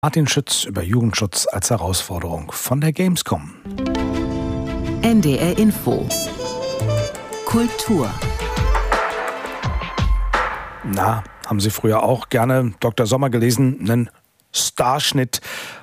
Martin Schütz über Jugendschutz als Herausforderung von der Gamescom. NDR Info. Kultur. Na, haben Sie früher auch gerne Dr. Sommer gelesen? Einen Starschnitt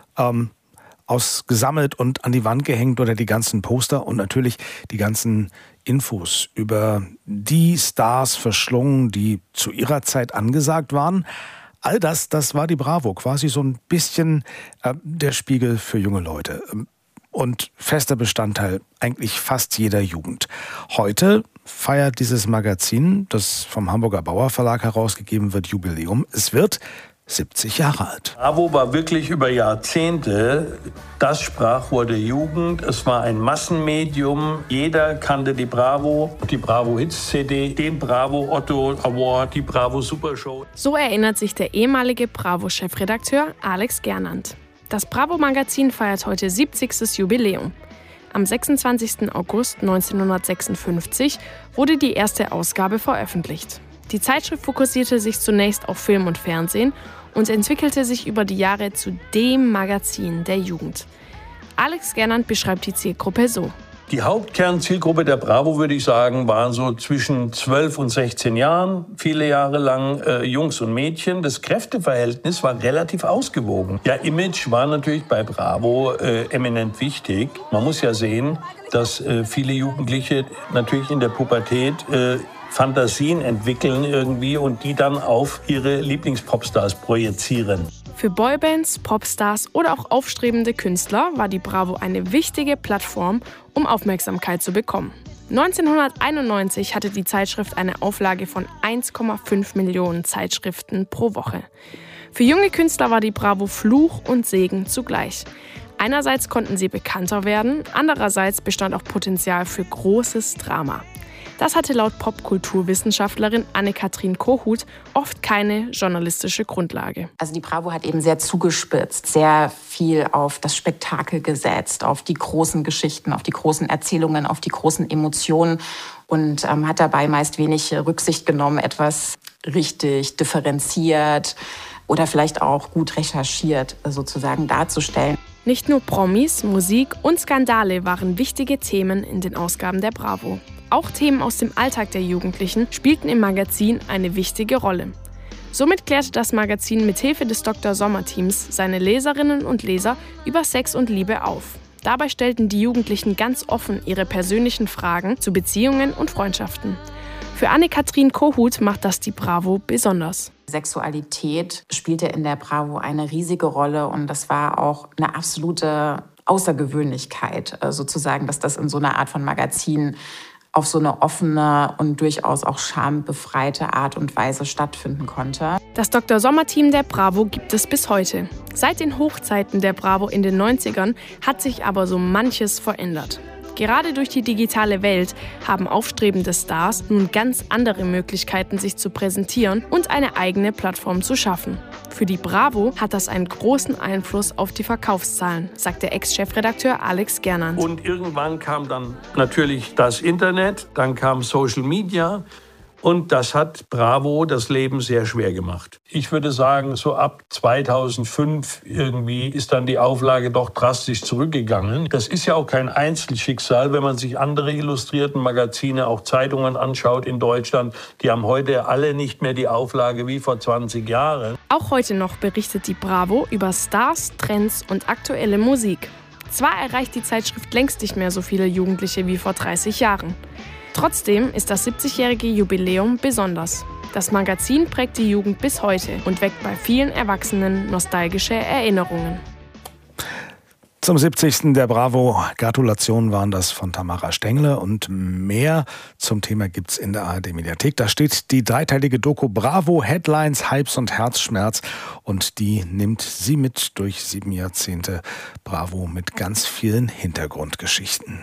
ausgesammelt und an die Wand gehängt oder die ganzen Poster und natürlich die ganzen Infos über die Stars verschlungen, die zu ihrer Zeit angesagt waren. All das war die Bravo, quasi so ein bisschen der Spiegel für junge Leute und fester Bestandteil eigentlich fast jeder Jugend. Heute feiert dieses Magazin, das vom Hamburger Bauer Verlag herausgegeben wird, Jubiläum. Es wird 70 Jahre alt. Bravo war wirklich über Jahrzehnte das Sprachrohr der Jugend. Es war ein Massenmedium. Jeder kannte die Bravo Hits CD, den Bravo Otto Award, die Bravo Supershow. So erinnert sich der ehemalige Bravo-Chefredakteur Alex Gernand. Das Bravo-Magazin feiert heute 70. Jubiläum. Am 26. August 1956 wurde die erste Ausgabe veröffentlicht. Die Zeitschrift fokussierte sich zunächst auf Film und Fernsehen und entwickelte sich über die Jahre zu dem Magazin der Jugend. Alex Gernand beschreibt die Zielgruppe so. Die Hauptkernzielgruppe der Bravo, würde ich sagen, waren so zwischen 12 und 16 Jahren, viele Jahre lang Jungs und Mädchen. Das Kräfteverhältnis war relativ ausgewogen. Ja, Image war natürlich bei Bravo eminent wichtig. Man muss ja sehen, dass viele Jugendliche natürlich in der Pubertät Fantasien entwickeln irgendwie und die dann auf ihre Lieblingspopstars projizieren. Für Boybands, Popstars oder auch aufstrebende Künstler war die Bravo eine wichtige Plattform, um Aufmerksamkeit zu bekommen. 1991 hatte die Zeitschrift eine Auflage von 1,5 Millionen Zeitschriften pro Woche. Für junge Künstler war die Bravo Fluch und Segen zugleich. Einerseits konnten sie bekannter werden, andererseits bestand auch Potenzial für großes Drama. Das hatte laut Popkulturwissenschaftlerin Anne-Kathrin Kohut oft keine journalistische Grundlage. Also die Bravo hat eben sehr zugespitzt, sehr viel auf das Spektakel gesetzt, auf die großen Geschichten, auf die großen Erzählungen, auf die großen Emotionen und hat dabei meist wenig Rücksicht genommen, etwas richtig differenziert oder vielleicht auch gut recherchiert sozusagen darzustellen. Nicht nur Promis, Musik und Skandale waren wichtige Themen in den Ausgaben der Bravo. Auch Themen aus dem Alltag der Jugendlichen spielten im Magazin eine wichtige Rolle. Somit klärte das Magazin mithilfe des Dr. Sommer-Teams seine Leserinnen und Leser über Sex und Liebe auf. Dabei stellten die Jugendlichen ganz offen ihre persönlichen Fragen zu Beziehungen und Freundschaften. Für Anne-Kathrin Kohut macht das die Bravo besonders. Sexualität spielte in der Bravo eine riesige Rolle und das war auch eine absolute Außergewöhnlichkeit, sozusagen, dass das in so einer Art von Magazin auf so eine offene und durchaus auch schambefreite Art und Weise stattfinden konnte. Das Dr. Sommer-Team der Bravo gibt es bis heute. Seit den Hochzeiten der Bravo in den 90ern hat sich aber so manches verändert. Gerade durch die digitale Welt haben aufstrebende Stars nun ganz andere Möglichkeiten, sich zu präsentieren und eine eigene Plattform zu schaffen. Für die Bravo hat das einen großen Einfluss auf die Verkaufszahlen, sagt der Ex-Chefredakteur Alex Gernand. Und irgendwann kam dann natürlich das Internet, dann kam Social Media. Und das hat Bravo das Leben sehr schwer gemacht. Ich würde sagen, so ab 2005 irgendwie ist dann die Auflage doch drastisch zurückgegangen. Das ist ja auch kein Einzelschicksal, wenn man sich andere illustrierten Magazine, auch Zeitungen anschaut in Deutschland. Die haben heute alle nicht mehr die Auflage wie vor 20 Jahren. Auch heute noch berichtet die Bravo über Stars, Trends und aktuelle Musik. Zwar erreicht die Zeitschrift längst nicht mehr so viele Jugendliche wie vor 30 Jahren. Trotzdem ist das 70-jährige Jubiläum besonders. Das Magazin prägt die Jugend bis heute und weckt bei vielen Erwachsenen nostalgische Erinnerungen. Zum 70. der Bravo. Gratulationen waren das von Tamara Stengle und mehr zum Thema gibt's in der ARD-Mediathek. Da steht die dreiteilige Doku Bravo, Headlines, Hypes und Herzschmerz und die nimmt Sie mit durch 7 Jahrzehnte Bravo mit ganz vielen Hintergrundgeschichten.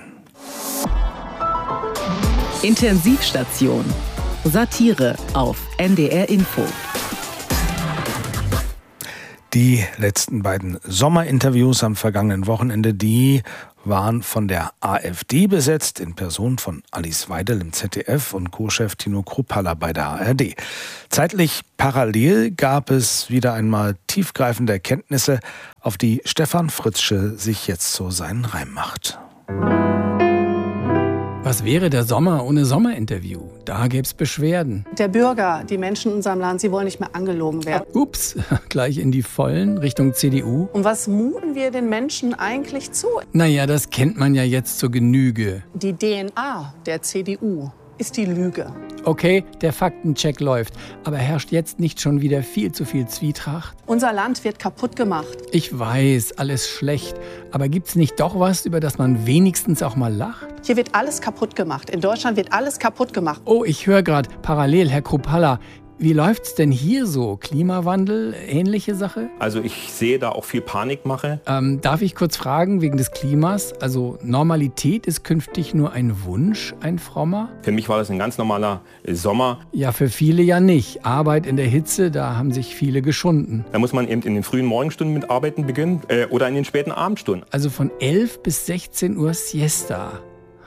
Intensivstation. Satire auf NDR Info. Die letzten beiden Sommerinterviews am vergangenen Wochenende, die waren von der AfD besetzt, in Person von Alice Weidel im ZDF und Co-Chef Tino Kruppalla bei der ARD. Zeitlich parallel gab es wieder einmal tiefgreifende Erkenntnisse, auf die Stefan Fritzsche sich jetzt so seinen Reim macht. Was wäre der Sommer ohne Sommerinterview? Da gäbe es Beschwerden. Der Bürger, die Menschen in unserem Land, sie wollen nicht mehr angelogen werden. Ups, gleich in die Vollen, Richtung CDU. Und was muten wir den Menschen eigentlich zu? Naja, das kennt man ja jetzt zur Genüge. Die DNA der CDU ist die Lüge. Okay, der Faktencheck läuft. Aber herrscht jetzt nicht schon wieder viel zu viel Zwietracht? Unser Land wird kaputt gemacht. Ich weiß, alles schlecht. Aber gibt's nicht doch was, über das man wenigstens auch mal lacht? Hier wird alles kaputt gemacht. In Deutschland wird alles kaputt gemacht. Oh, ich höre gerade parallel, Herr Kruppalla. Wie läuft's denn hier so? Klimawandel, ähnliche Sache? Also ich sehe da auch viel Panikmache. Darf ich kurz fragen, wegen des Klimas? Also Normalität ist künftig nur ein Wunsch, ein frommer? Für mich war das ein ganz normaler Sommer. Ja, für viele ja nicht. Arbeit in der Hitze, da haben sich viele geschunden. Da muss man eben in den frühen Morgenstunden mit Arbeiten beginnen oder in den späten Abendstunden. Also von 11 bis 16 Uhr Siesta.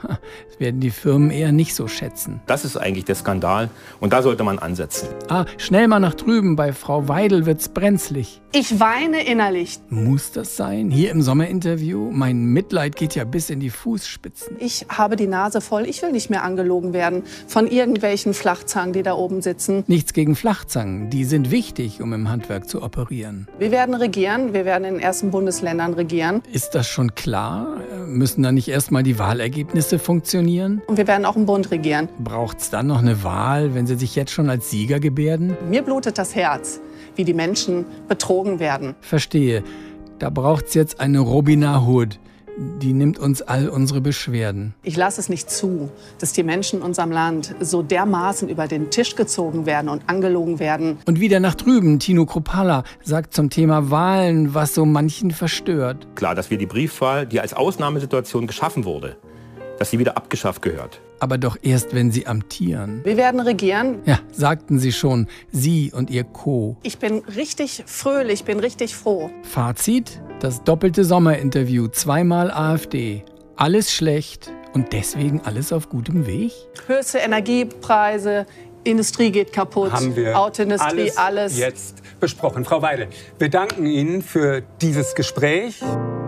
Das werden die Firmen eher nicht so schätzen. Das ist eigentlich der Skandal und da sollte man ansetzen. Schnell mal nach drüben, bei Frau Weidel wird's brenzlig. Ich weine innerlich. Muss das sein? Hier im Sommerinterview? Mein Mitleid geht ja bis in die Fußspitzen. Ich habe die Nase voll. Ich will nicht mehr angelogen werden von irgendwelchen Flachzangen, die da oben sitzen. Nichts gegen Flachzangen. Die sind wichtig, um im Handwerk zu operieren. Wir werden regieren. Wir werden in den ersten Bundesländern regieren. Ist das schon klar? Müssen da nicht erst mal die Wahlergebnisse funktionieren? Und wir werden auch im Bund regieren. Braucht's dann noch eine Wahl, wenn Sie sich jetzt schon als Sieger gebärden? Mir blutet das Herz, wie die Menschen betrogen werden. Verstehe. Da braucht's jetzt eine Robina Hood. Die nimmt uns all unsere Beschwerden. Ich lasse es nicht zu, dass die Menschen in unserem Land so dermaßen über den Tisch gezogen werden und angelogen werden. Und wieder nach drüben. Tino Kruppalla sagt zum Thema Wahlen, was so manchen verstört. Klar, dass wir die Briefwahl, die als Ausnahmesituation geschaffen wurde, dass sie wieder abgeschafft gehört. Aber doch erst, wenn Sie amtieren. Wir werden regieren. Ja, sagten Sie schon. Sie und Ihr Co. Ich bin richtig fröhlich, bin richtig froh. Fazit? Das doppelte Sommerinterview, 2-mal AfD. Alles schlecht und deswegen alles auf gutem Weg? Höchste Energiepreise, Industrie geht kaputt, haben wir Autoindustrie, alles. Jetzt besprochen. Frau Weidel, wir danken Ihnen für dieses Gespräch.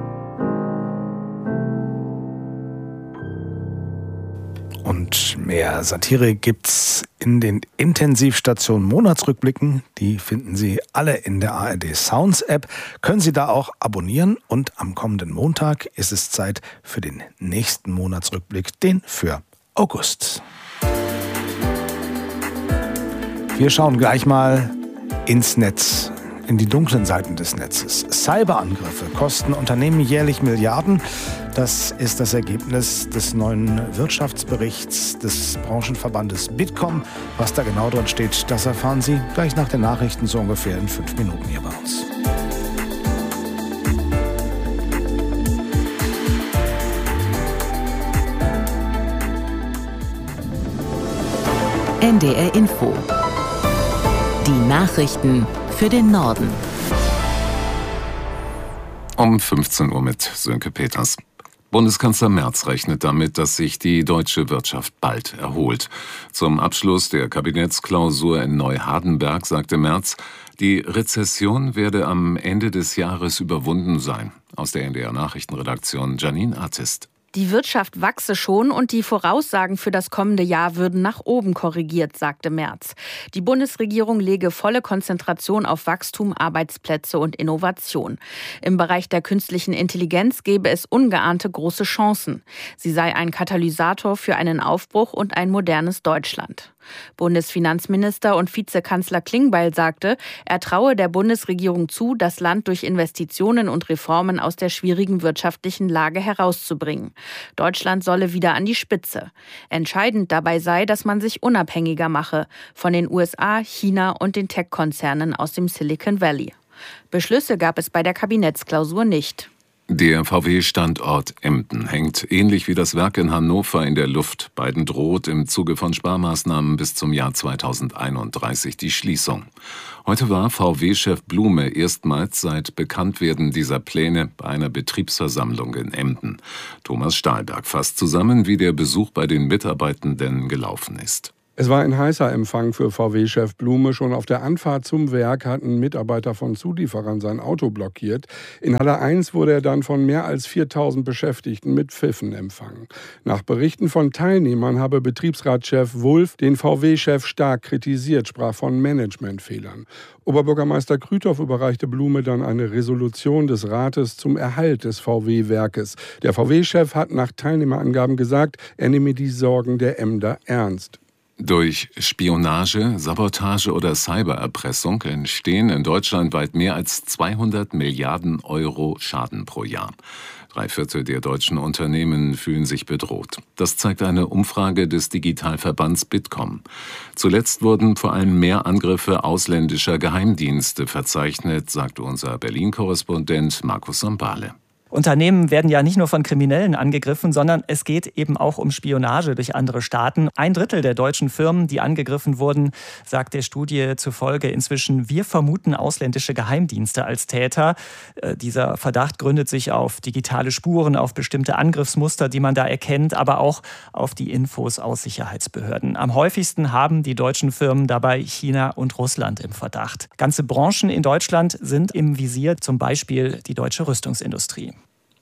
Und mehr Satire gibt's in den Intensivstationen Monatsrückblicken. Die finden Sie alle in der ARD Sounds App. Können Sie da auch abonnieren. Und am kommenden Montag ist es Zeit für den nächsten Monatsrückblick, den für August. Wir schauen gleich mal ins Netz, in die dunklen Seiten des Netzes. Cyberangriffe kosten Unternehmen jährlich Milliarden. Das ist das Ergebnis des neuen Wirtschaftsberichts des Branchenverbandes Bitkom. Was da genau drin steht, das erfahren Sie gleich nach den Nachrichten, so ungefähr in 5 Minuten hier bei uns. NDR Info. Die Nachrichten für den Norden. Um 15 Uhr mit Sönke Peters. Bundeskanzler Merz rechnet damit, dass sich die deutsche Wirtschaft bald erholt. Zum Abschluss der Kabinettsklausur in Neuhardenberg sagte Merz, die Rezession werde am Ende des Jahres überwunden sein. Aus der NDR Nachrichtenredaktion Janine Artist. Die Wirtschaft wachse schon und die Voraussagen für das kommende Jahr würden nach oben korrigiert, sagte Merz. Die Bundesregierung lege volle Konzentration auf Wachstum, Arbeitsplätze und Innovation. Im Bereich der künstlichen Intelligenz gäbe es ungeahnte große Chancen. Sie sei ein Katalysator für einen Aufbruch und ein modernes Deutschland. Bundesfinanzminister und Vizekanzler Klingbeil sagte, er traue der Bundesregierung zu, das Land durch Investitionen und Reformen aus der schwierigen wirtschaftlichen Lage herauszubringen. Deutschland solle wieder an die Spitze. Entscheidend dabei sei, dass man sich unabhängiger mache von den USA, China und den Tech-Konzernen aus dem Silicon Valley. Beschlüsse gab es bei der Kabinettsklausur nicht. Der VW-Standort Emden hängt ähnlich wie das Werk in Hannover in der Luft. Beiden droht im Zuge von Sparmaßnahmen bis zum Jahr 2031 die Schließung. Heute war VW-Chef Blume erstmals seit Bekanntwerden dieser Pläne bei einer Betriebsversammlung in Emden. Thomas Stahlberg fasst zusammen, wie der Besuch bei den Mitarbeitenden gelaufen ist. Es war ein heißer Empfang für VW-Chef Blume. Schon auf der Anfahrt zum Werk hatten Mitarbeiter von Zulieferern sein Auto blockiert. In Halle 1 wurde er dann von mehr als 4.000 Beschäftigten mit Pfiffen empfangen. Nach Berichten von Teilnehmern habe Betriebsratschef Wulff den VW-Chef stark kritisiert, sprach von Managementfehlern. Oberbürgermeister Krüthoff überreichte Blume dann eine Resolution des Rates zum Erhalt des VW-Werkes. Der VW-Chef hat nach Teilnehmerangaben gesagt, er nehme die Sorgen der Emder ernst. Durch Spionage, Sabotage oder Cybererpressung entstehen in Deutschland weit mehr als 200 Milliarden Euro Schaden pro Jahr. 3/4 der deutschen Unternehmen fühlen sich bedroht. Das zeigt eine Umfrage des Digitalverbands Bitkom. Zuletzt wurden vor allem mehr Angriffe ausländischer Geheimdienste verzeichnet, sagte unser Berlin-Korrespondent Markus Sambale. Unternehmen werden ja nicht nur von Kriminellen angegriffen, sondern es geht eben auch um Spionage durch andere Staaten. 1/3 der deutschen Firmen, die angegriffen wurden, sagt der Studie zufolge inzwischen, wir vermuten ausländische Geheimdienste als Täter. Dieser Verdacht gründet sich auf digitale Spuren, auf bestimmte Angriffsmuster, die man da erkennt, aber auch auf die Infos aus Sicherheitsbehörden. Am häufigsten haben die deutschen Firmen dabei China und Russland im Verdacht. Ganze Branchen in Deutschland sind im Visier, zum Beispiel die deutsche Rüstungsindustrie.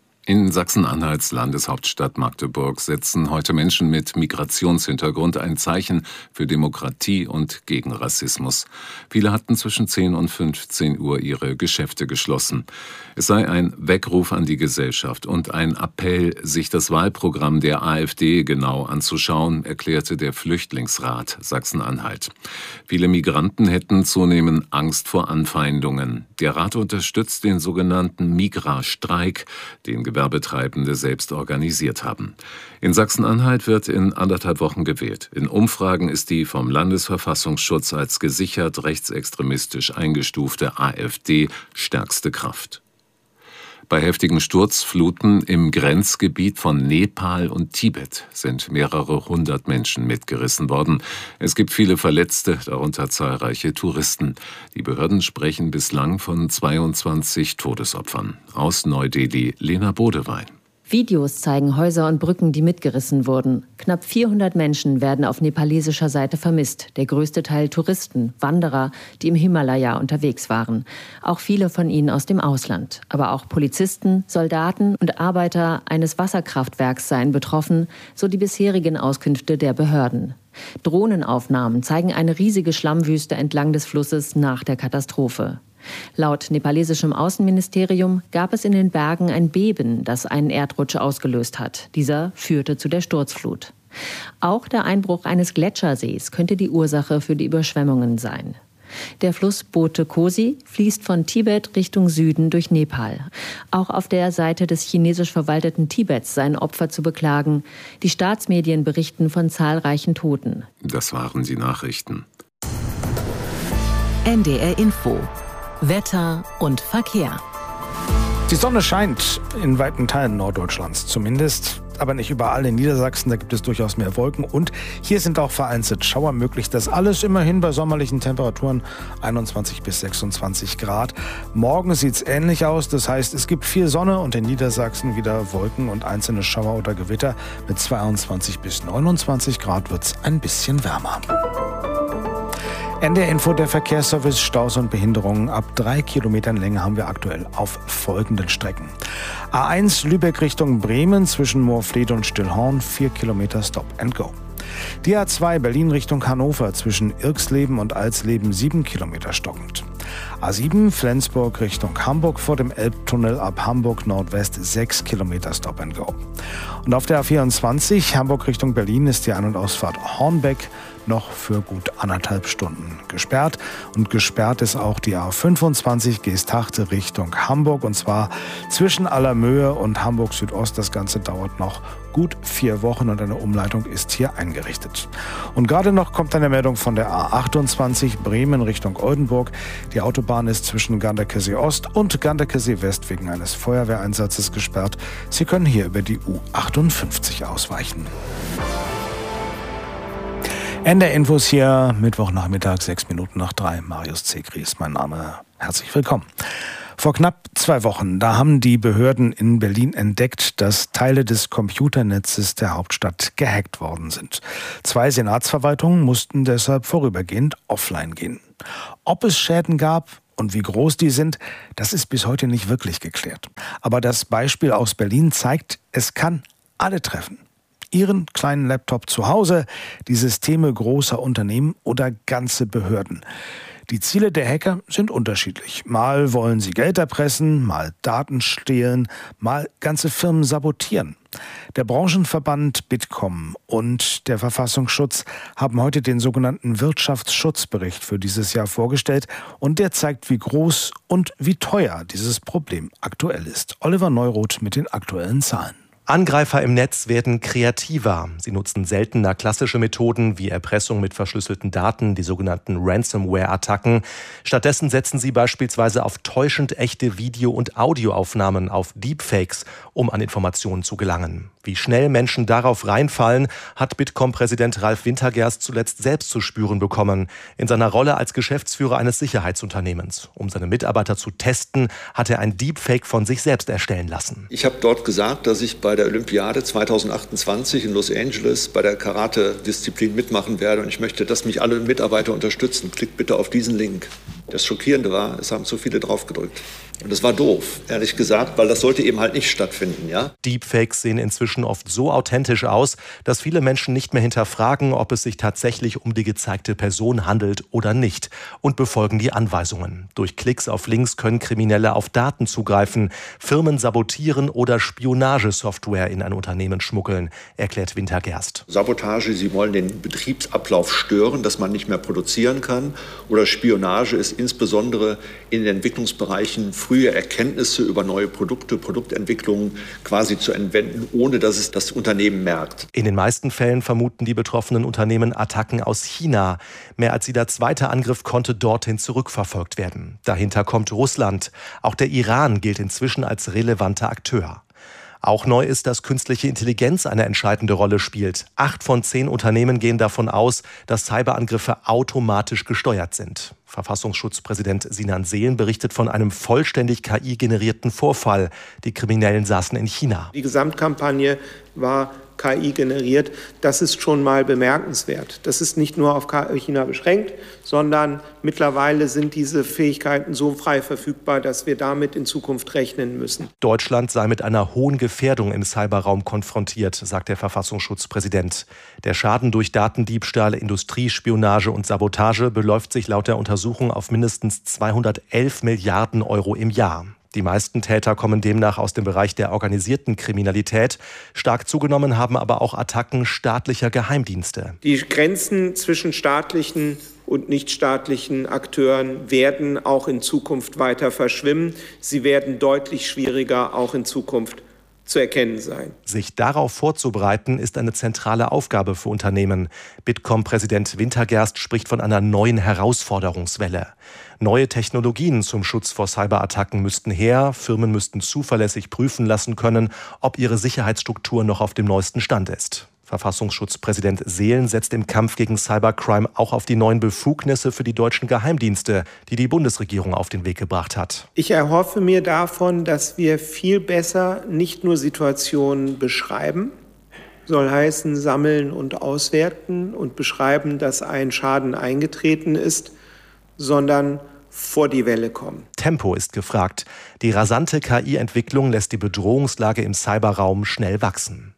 In Sachsen-Anhalts Landeshauptstadt Magdeburg setzen heute Menschen mit Migrationshintergrund ein Zeichen für Demokratie und gegen Rassismus. Viele hatten zwischen 10 und 15 Uhr ihre Geschäfte geschlossen. Es sei ein Weckruf an die Gesellschaft und ein Appell, sich das Wahlprogramm der AfD genau anzuschauen, erklärte der Flüchtlingsrat Sachsen-Anhalt. Viele Migranten hätten zunehmend Angst vor Anfeindungen. Der Rat unterstützt den sogenannten Migra-Streik, den Gewerbetreibende selbst organisiert haben. In Sachsen-Anhalt wird in 1,5 Wochen gewählt. In Umfragen ist die vom Landesverfassungsschutz als gesichert rechtsextremistisch eingestufte AfD stärkste Kraft. Bei heftigen Sturzfluten im Grenzgebiet von Nepal und Tibet sind mehrere 100 Menschen mitgerissen worden. Es gibt viele Verletzte, darunter zahlreiche Touristen. Die Behörden sprechen bislang von 22 Todesopfern. Aus Neu-Delhi, Lena Bodewein. Videos zeigen Häuser und Brücken, die mitgerissen wurden. Knapp 400 Menschen werden auf nepalesischer Seite vermisst. Der größte Teil Touristen, Wanderer, die im Himalaya unterwegs waren. Auch viele von ihnen aus dem Ausland. Aber auch Polizisten, Soldaten und Arbeiter eines Wasserkraftwerks seien betroffen, so die bisherigen Auskünfte der Behörden. Drohnenaufnahmen zeigen eine riesige Schlammwüste entlang des Flusses nach der Katastrophe. Laut nepalesischem Außenministerium gab es in den Bergen ein Beben, das einen Erdrutsch ausgelöst hat. Dieser führte zu der Sturzflut. Auch der Einbruch eines Gletschersees könnte die Ursache für die Überschwemmungen sein. Der Fluss Bote Kosi fließt von Tibet Richtung Süden durch Nepal. Auch auf der Seite des chinesisch verwalteten Tibets seien Opfer zu beklagen. Die Staatsmedien berichten von zahlreichen Toten. Das waren die Nachrichten. NDR Info. Wetter und Verkehr. Die Sonne scheint in weiten Teilen Norddeutschlands zumindest, aber nicht überall. In Niedersachsen, da gibt es durchaus mehr Wolken und hier sind auch vereinzelt Schauer möglich. Das alles immerhin bei sommerlichen Temperaturen 21 bis 26 Grad. Morgen sieht es ähnlich aus, das heißt, es gibt viel Sonne und in Niedersachsen wieder Wolken und einzelne Schauer oder Gewitter. Mit 22 bis 29 Grad wird es ein bisschen wärmer. NDR Info, der Verkehrsservice, Staus und Behinderungen. Ab 3 Kilometern Länge haben wir aktuell auf folgenden Strecken. A1 Lübeck Richtung Bremen zwischen Moorfleet und Stillhorn, 4 Kilometer Stop and Go. Die A2 Berlin Richtung Hannover zwischen Irxleben und Alsleben, 7 Kilometer stockend. A7 Flensburg Richtung Hamburg vor dem Elbtunnel ab Hamburg Nordwest, 6 Kilometer Stop and Go. Und auf der A24 Hamburg Richtung Berlin ist die Ein- und Ausfahrt Hornbeck noch für gut 1,5 Stunden gesperrt. Und gesperrt ist auch die A25 Geesthachte Richtung Hamburg. Und zwar zwischen Allermöhe und Hamburg Südost. Das Ganze dauert noch gut 4 Wochen und eine Umleitung ist hier eingerichtet. Und gerade noch kommt eine Meldung von der A28 Bremen Richtung Oldenburg. Die Autobahn ist zwischen Ganderkesee Ost und Ganderkesee West wegen eines Feuerwehreinsatzes gesperrt. Sie können hier über die U58 ausweichen. NDR-Infos hier, Mittwochnachmittag, 2:06. Marius Zegri ist mein Name. Herzlich willkommen. Vor knapp 2 Wochen, da haben die Behörden in Berlin entdeckt, dass Teile des Computernetzes der Hauptstadt gehackt worden sind. 2 Senatsverwaltungen mussten deshalb vorübergehend offline gehen. Ob es Schäden gab und wie groß die sind, das ist bis heute nicht wirklich geklärt. Aber das Beispiel aus Berlin zeigt, es kann alle treffen. Ihren kleinen Laptop zu Hause, die Systeme großer Unternehmen oder ganze Behörden. Die Ziele der Hacker sind unterschiedlich. Mal wollen sie Geld erpressen, mal Daten stehlen, mal ganze Firmen sabotieren. Der Branchenverband Bitkom und der Verfassungsschutz haben heute den sogenannten Wirtschaftsschutzbericht für dieses Jahr vorgestellt. Und der zeigt, wie groß und wie teuer dieses Problem aktuell ist. Oliver Neuroth mit den aktuellen Zahlen. Angreifer im Netz werden kreativer. Sie nutzen seltener klassische Methoden wie Erpressung mit verschlüsselten Daten, die sogenannten Ransomware-Attacken. Stattdessen setzen sie beispielsweise auf täuschend echte Video- und Audioaufnahmen, auf Deepfakes, um an Informationen zu gelangen. Wie schnell Menschen darauf reinfallen, hat Bitkom-Präsident Ralf Wintergerst zuletzt selbst zu spüren bekommen, in seiner Rolle als Geschäftsführer eines Sicherheitsunternehmens. Um seine Mitarbeiter zu testen, hat er ein Deepfake von sich selbst erstellen lassen. Ich habe dort gesagt, dass ich bei der Olympiade 2028 in Los Angeles bei der Karate-Disziplin mitmachen werde und ich möchte, dass mich alle Mitarbeiter unterstützen. Klickt bitte auf diesen Link. Das Schockierende war, es haben zu viele drauf gedrückt. Und das war doof, ehrlich gesagt, weil das sollte eben halt nicht stattfinden, ja? Deepfakes sehen inzwischen oft so authentisch aus, dass viele Menschen nicht mehr hinterfragen, ob es sich tatsächlich um die gezeigte Person handelt oder nicht und befolgen die Anweisungen. Durch Klicks auf Links können Kriminelle auf Daten zugreifen, Firmen sabotieren oder Spionagesoftware in ein Unternehmen schmuggeln, erklärt Wintergerst. Sabotage, sie wollen den Betriebsablauf stören, dass man nicht mehr produzieren kann. Oder Spionage ist insbesondere in den Entwicklungsbereichen frühe Erkenntnisse über neue Produkte, Produktentwicklungen quasi zu entwenden, ohne dass es das Unternehmen merkt. In den meisten Fällen vermuten die betroffenen Unternehmen Attacken aus China. Mehr als jeder zweite Angriff konnte dorthin zurückverfolgt werden. Dahinter kommt Russland. Auch der Iran gilt inzwischen als relevanter Akteur. Auch neu ist, dass künstliche Intelligenz eine entscheidende Rolle spielt. 8 von 10 Unternehmen gehen davon aus, dass Cyberangriffe automatisch gesteuert sind. Verfassungsschutzpräsident Sinan Sehlen berichtet von einem vollständig KI-generierten Vorfall. Die Kriminellen saßen in China. Die Gesamtkampagne war KI generiert. Das ist schon mal bemerkenswert. Das ist nicht nur auf China beschränkt, sondern mittlerweile sind diese Fähigkeiten so frei verfügbar, dass wir damit in Zukunft rechnen müssen. Deutschland sei mit einer hohen Gefährdung im Cyberraum konfrontiert, sagt der Verfassungsschutzpräsident. Der Schaden durch Datendiebstahl, Industriespionage und Sabotage beläuft sich laut der Untersuchung auf mindestens 211 Milliarden Euro im Jahr. Die meisten Täter kommen demnach aus dem Bereich der organisierten Kriminalität. Stark zugenommen haben aber auch Attacken staatlicher Geheimdienste. Die Grenzen zwischen staatlichen und nichtstaatlichen Akteuren werden auch in Zukunft weiter verschwimmen. Sie werden deutlich schwieriger auch in Zukunft zu erkennen sein. Sich darauf vorzubereiten, ist eine zentrale Aufgabe für Unternehmen. Bitkom-Präsident Wintergerst spricht von einer neuen Herausforderungswelle. Neue Technologien zum Schutz vor Cyberattacken müssten her. Firmen müssten zuverlässig prüfen lassen können, ob ihre Sicherheitsstruktur noch auf dem neuesten Stand ist. Verfassungsschutzpräsident Sehlen setzt im Kampf gegen Cybercrime auch auf die neuen Befugnisse für die deutschen Geheimdienste, die die Bundesregierung auf den Weg gebracht hat. Ich erhoffe mir davon, dass wir viel besser nicht nur Situationen beschreiben, soll heißen sammeln und auswerten und beschreiben, dass ein Schaden eingetreten ist, sondern vor die Welle kommen. Tempo ist gefragt. Die rasante KI-Entwicklung lässt die Bedrohungslage im Cyberraum schnell wachsen.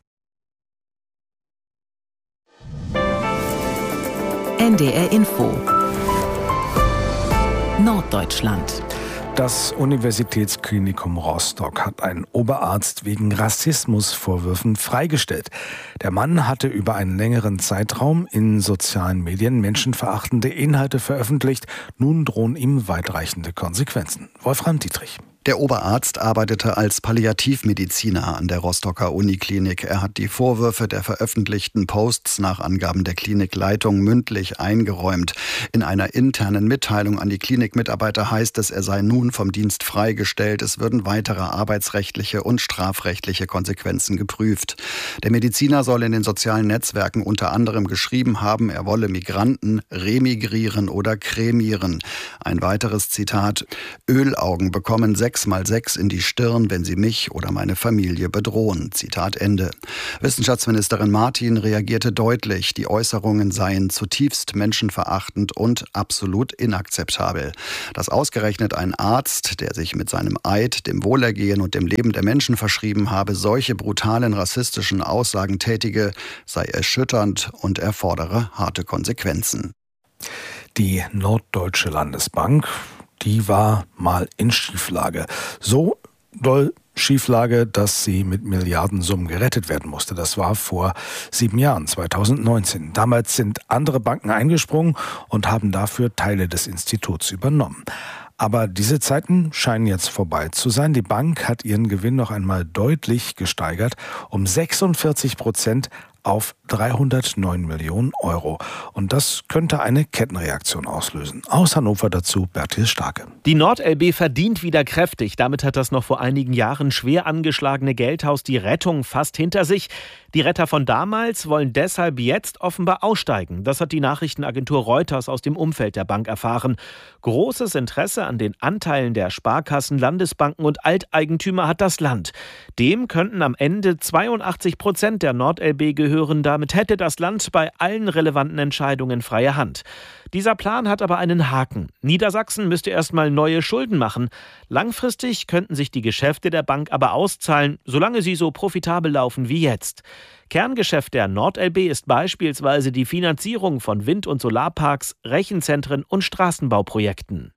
NDR Info Norddeutschland. Das Universitätsklinikum Rostock hat einen Oberarzt wegen Rassismusvorwürfen freigestellt. Der Mann hatte über einen längeren Zeitraum in sozialen Medien menschenverachtende Inhalte veröffentlicht. Nun drohen ihm weitreichende Konsequenzen. Wolfram Dietrich. Der Oberarzt arbeitete als Palliativmediziner an der Rostocker Uniklinik. Er hat die Vorwürfe der veröffentlichten Posts nach Angaben der Klinikleitung mündlich eingeräumt. In einer internen Mitteilung an die Klinikmitarbeiter heißt es, er sei nun vom Dienst freigestellt. Es würden weitere arbeitsrechtliche und strafrechtliche Konsequenzen geprüft. Der Mediziner soll in den sozialen Netzwerken unter anderem geschrieben haben, er wolle Migranten remigrieren oder kremieren. Ein weiteres Zitat: Ölaugen bekommen 6x6 in die Stirn, wenn sie mich oder meine Familie bedrohen. Zitat Ende. Wissenschaftsministerin Martin reagierte deutlich, die Äußerungen seien zutiefst menschenverachtend und absolut inakzeptabel. Dass ausgerechnet ein Arzt, der sich mit seinem Eid dem Wohlergehen und dem Leben der Menschen verschrieben habe, solche brutalen rassistischen Aussagen tätige, sei erschütternd und erfordere harte Konsequenzen. Die Norddeutsche Landesbank, die war mal in Schieflage. So doll Schieflage, dass sie mit Milliardensummen gerettet werden musste. Das war vor 7 Jahren, 2019. Damals sind andere Banken eingesprungen und haben dafür Teile des Instituts übernommen. Aber diese Zeiten scheinen jetzt vorbei zu sein. Die Bank hat ihren Gewinn noch einmal deutlich gesteigert, um 46% auf 309 Millionen Euro. Und das könnte eine Kettenreaktion auslösen. Aus Hannover dazu Bertil Starke. Die NordLB verdient wieder kräftig. Damit hat das noch vor einigen Jahren schwer angeschlagene Geldhaus die Rettung fast hinter sich. Die Retter von damals wollen deshalb jetzt offenbar aussteigen. Das hat die Nachrichtenagentur Reuters aus dem Umfeld der Bank erfahren. Großes Interesse an den Anteilen der Sparkassen, Landesbanken und Alteigentümer hat das Land. Dem könnten am Ende 82% der NordLB gehören. Damit hätte das Land bei allen relevanten Entscheidungen freie Hand. Dieser Plan hat aber einen Haken. Niedersachsen müsste erstmal neue Schulden machen. Langfristig könnten sich die Geschäfte der Bank aber auszahlen, solange sie so profitabel laufen wie jetzt. Kerngeschäft der NordLB ist beispielsweise die Finanzierung von Wind- und Solarparks, Rechenzentren und Straßenbauprojekten.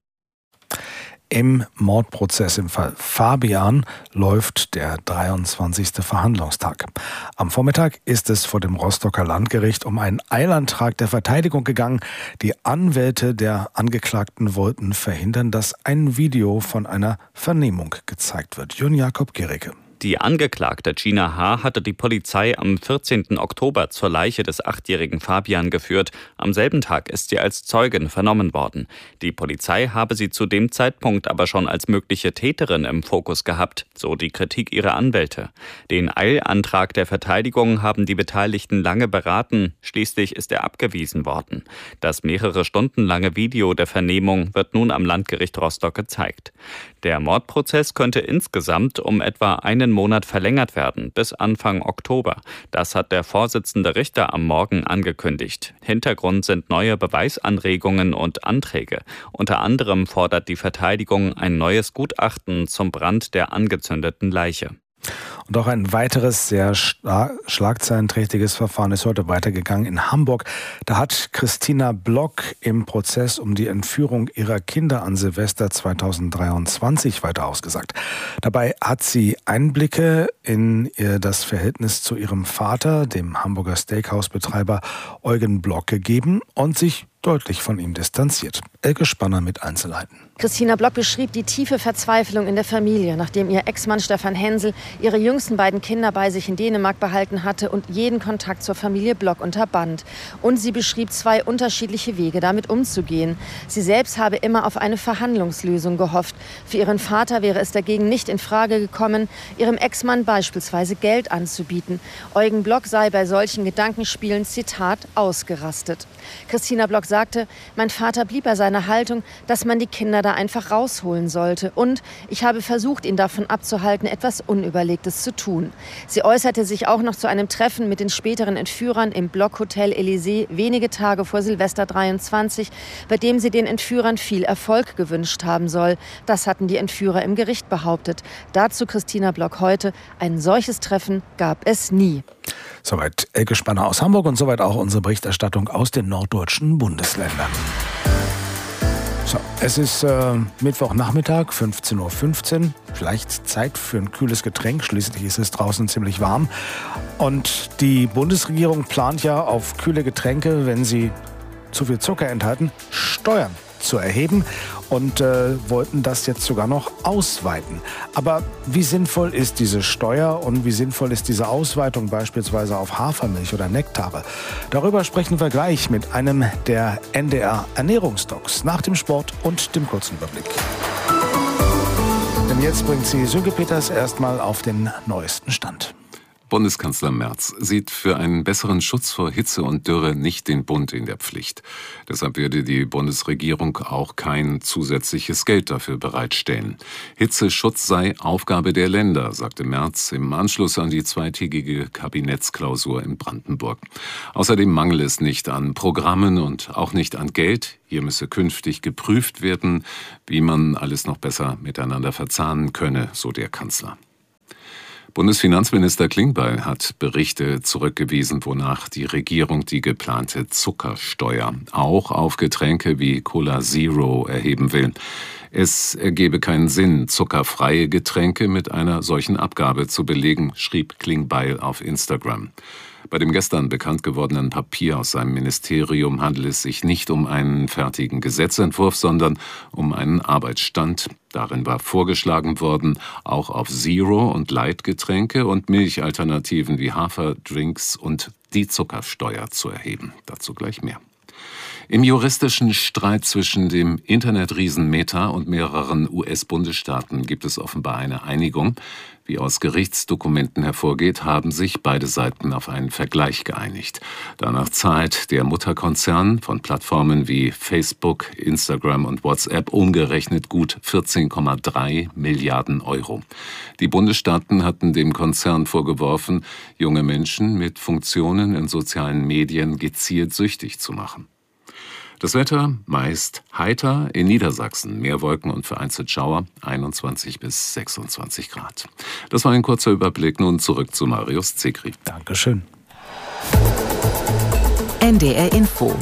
Im Mordprozess im Fall Fabian läuft der 23. Verhandlungstag. Am Vormittag ist es vor dem Rostocker Landgericht um einen Eilantrag der Verteidigung gegangen. Die Anwälte der Angeklagten wollten verhindern, dass ein Video von einer Vernehmung gezeigt wird. Jürgen Jakob Gericke. Die Angeklagte Gina H. hatte die Polizei am 14. Oktober zur Leiche des 8-jährigen Fabian geführt. Am selben Tag ist sie als Zeugin vernommen worden. Die Polizei habe sie zu dem Zeitpunkt aber schon als mögliche Täterin im Fokus gehabt, so die Kritik ihrer Anwälte. Den Eilantrag der Verteidigung haben die Beteiligten lange beraten. Schließlich ist er abgewiesen worden. Das mehrere Stunden lange Video der Vernehmung wird nun am Landgericht Rostock gezeigt. Der Mordprozess könnte insgesamt um etwa einen Monat verlängert werden, bis Anfang Oktober. Das hat der Vorsitzende Richter am Morgen angekündigt. Hintergrund sind neue Beweisanregungen und Anträge. Unter anderem fordert die Verteidigung ein neues Gutachten zum Brand der angezündeten Leiche. Und auch ein weiteres sehr schlagzeilenträchtiges Verfahren ist heute weitergegangen in Hamburg. Da hat Christina Block im Prozess um die Entführung ihrer Kinder an Silvester 2023 weiter ausgesagt. Dabei hat sie Einblicke in das Verhältnis zu ihrem Vater, dem Hamburger Steakhouse-Betreiber Eugen Block, gegeben und sich deutlich von ihm distanziert. Elke Spanner mit Einzelheiten. Christina Block beschrieb die tiefe Verzweiflung in der Familie, nachdem ihr Ex-Mann Stefan Hensel ihre jüngsten beiden Kinder bei sich in Dänemark behalten hatte und jeden Kontakt zur Familie Block unterband. Und sie beschrieb 2 unterschiedliche Wege, damit umzugehen. Sie selbst habe immer auf eine Verhandlungslösung gehofft. Für ihren Vater wäre es dagegen nicht in Frage gekommen, ihrem Ex-Mann beispielsweise Geld anzubieten. Eugen Block sei bei solchen Gedankenspielen, Zitat, ausgerastet. Christina Block sagte, mein Vater blieb bei seiner Haltung, dass man die Kinder da einfach rausholen sollte. Und ich habe versucht, ihn davon abzuhalten, etwas Unüberlegtes zu tun. Sie äußerte sich auch noch zu einem Treffen mit den späteren Entführern im Block-Hotel Elysée wenige Tage vor Silvester 23, bei dem sie den Entführern viel Erfolg gewünscht haben soll. Das hatten die Entführer im Gericht behauptet. Dazu Christina Block heute, ein solches Treffen gab es nie. Soweit Elke Spanner aus Hamburg und soweit auch unsere Berichterstattung aus den norddeutschen Bundesländern. So, es ist Mittwochnachmittag, 15:15 Uhr. Vielleicht Zeit für ein kühles Getränk. Schließlich ist es draußen ziemlich warm. Und die Bundesregierung plant ja auf kühle Getränke, wenn sie zu viel Zucker enthalten, Steuern zu erheben und wollten das jetzt sogar noch ausweiten. Aber wie sinnvoll ist diese Steuer und wie sinnvoll ist diese Ausweitung beispielsweise auf Hafermilch oder Nektare? Darüber sprechen wir gleich mit einem der NDR-Ernährungsdocs nach dem Sport und dem kurzen Überblick. Denn jetzt bringt sie Sönke Peters erstmal auf den neuesten Stand. Bundeskanzler Merz sieht für einen besseren Schutz vor Hitze und Dürre nicht den Bund in der Pflicht. Deshalb werde die Bundesregierung auch kein zusätzliches Geld dafür bereitstellen. Hitzeschutz sei Aufgabe der Länder, sagte Merz im Anschluss an die zweitägige Kabinettsklausur in Brandenburg. Außerdem mangele es nicht an Programmen und auch nicht an Geld. Hier müsse künftig geprüft werden, wie man alles noch besser miteinander verzahnen könne, so der Kanzler. Bundesfinanzminister Klingbeil hat Berichte zurückgewiesen, wonach die Regierung die geplante Zuckersteuer auch auf Getränke wie Cola Zero erheben will. Es ergebe keinen Sinn, zuckerfreie Getränke mit einer solchen Abgabe zu belegen, schrieb Klingbeil auf Instagram. Bei dem gestern bekannt gewordenen Papier aus seinem Ministerium handelt es sich nicht um einen fertigen Gesetzentwurf, sondern um einen Arbeitsstand. Darin war vorgeschlagen worden, auch auf Zero- und Light-Getränke und Milchalternativen wie Haferdrinks und die Zuckersteuer zu erheben. Dazu gleich mehr. Im juristischen Streit zwischen dem Internetriesen Meta und mehreren US-Bundesstaaten gibt es offenbar eine Einigung. Wie aus Gerichtsdokumenten hervorgeht, haben sich beide Seiten auf einen Vergleich geeinigt. Danach zahlt der Mutterkonzern von Plattformen wie Facebook, Instagram und WhatsApp umgerechnet gut 14,3 Milliarden Euro. Die Bundesstaaten hatten dem Konzern vorgeworfen, junge Menschen mit Funktionen in sozialen Medien gezielt süchtig zu machen. Das Wetter meist heiter, in Niedersachsen mehr Wolken und vereinzelt Schauer, 21 bis 26 Grad. Das war ein kurzer Überblick, nun zurück zu Marius Zekri. Dankeschön. NDR Info.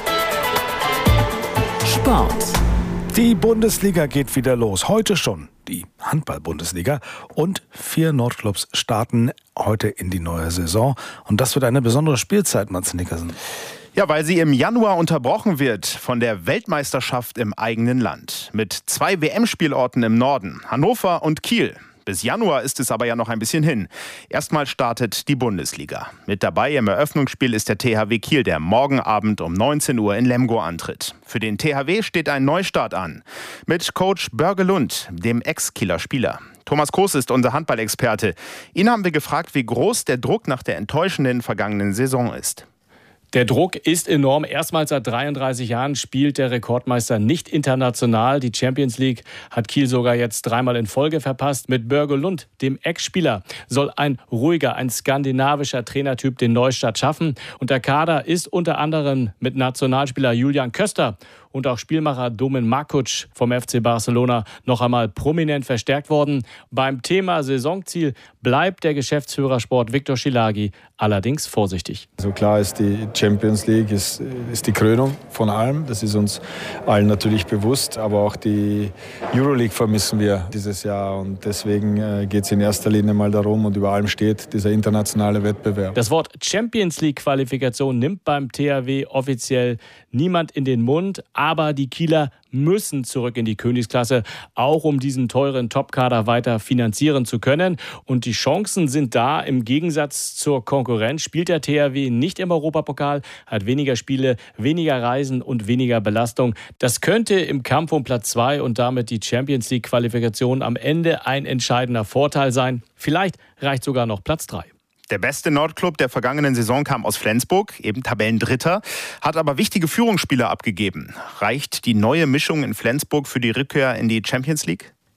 Sport. Die Bundesliga geht wieder los. Heute schon die Handball-Bundesliga. Und 4 Nordclubs starten heute in die neue Saison. Und das wird eine besondere Spielzeit, Mats Nickersen. Ja, weil sie im Januar unterbrochen wird von der Weltmeisterschaft im eigenen Land. Mit 2 WM-Spielorten im Norden, Hannover und Kiel. Bis Januar ist es aber ja noch ein bisschen hin. Erstmal startet die Bundesliga. Mit dabei im Eröffnungsspiel ist der THW Kiel, der morgen Abend um 19 Uhr in Lemgo antritt. Für den THW steht ein Neustart an. Mit Coach Börge Lund, dem Ex-Kieler Spieler. Thomas Kroos ist unser Handballexperte. Ihn haben wir gefragt, wie groß der Druck nach der enttäuschenden vergangenen Saison ist. Der Druck ist enorm. Erstmals seit 33 Jahren spielt der Rekordmeister nicht international. Die Champions League hat Kiel sogar jetzt 3-mal in Folge verpasst. Mit Börge Lund, dem Ex-Spieler, soll ein ruhiger, ein skandinavischer Trainertyp den Neustart schaffen. Und der Kader ist unter anderem mit Nationalspieler Julian Köster und auch Spielmacher Domen Markuc vom FC Barcelona noch einmal prominent verstärkt worden. Beim Thema Saisonziel bleibt der Geschäftsführer Sport Viktor Schillagy allerdings vorsichtig. Also klar ist, die Champions League ist die Krönung von allem. Das ist uns allen natürlich bewusst. Aber auch die Euroleague vermissen wir dieses Jahr. Und deswegen geht es in erster Linie mal darum und über allem steht dieser internationale Wettbewerb. Das Wort Champions League Qualifikation nimmt beim THW offiziell niemand in den Mund. Aber die Kieler müssen zurück in die Königsklasse, auch um diesen teuren Topkader weiter finanzieren zu können. Und die Chancen sind da. Im Gegensatz zur Konkurrenz spielt der THW nicht im Europapokal, hat weniger Spiele, weniger Reisen und weniger Belastung. Das könnte im Kampf um Platz 2 und damit die Champions League Qualifikation am Ende ein entscheidender Vorteil sein. Vielleicht reicht sogar noch Platz 3. Der beste Nordclub der vergangenen Saison kam aus Flensburg, eben Tabellendritter, hat aber wichtige Führungsspieler abgegeben. Reicht die neue Mischung in Flensburg für die Rückkehr in die Champions League?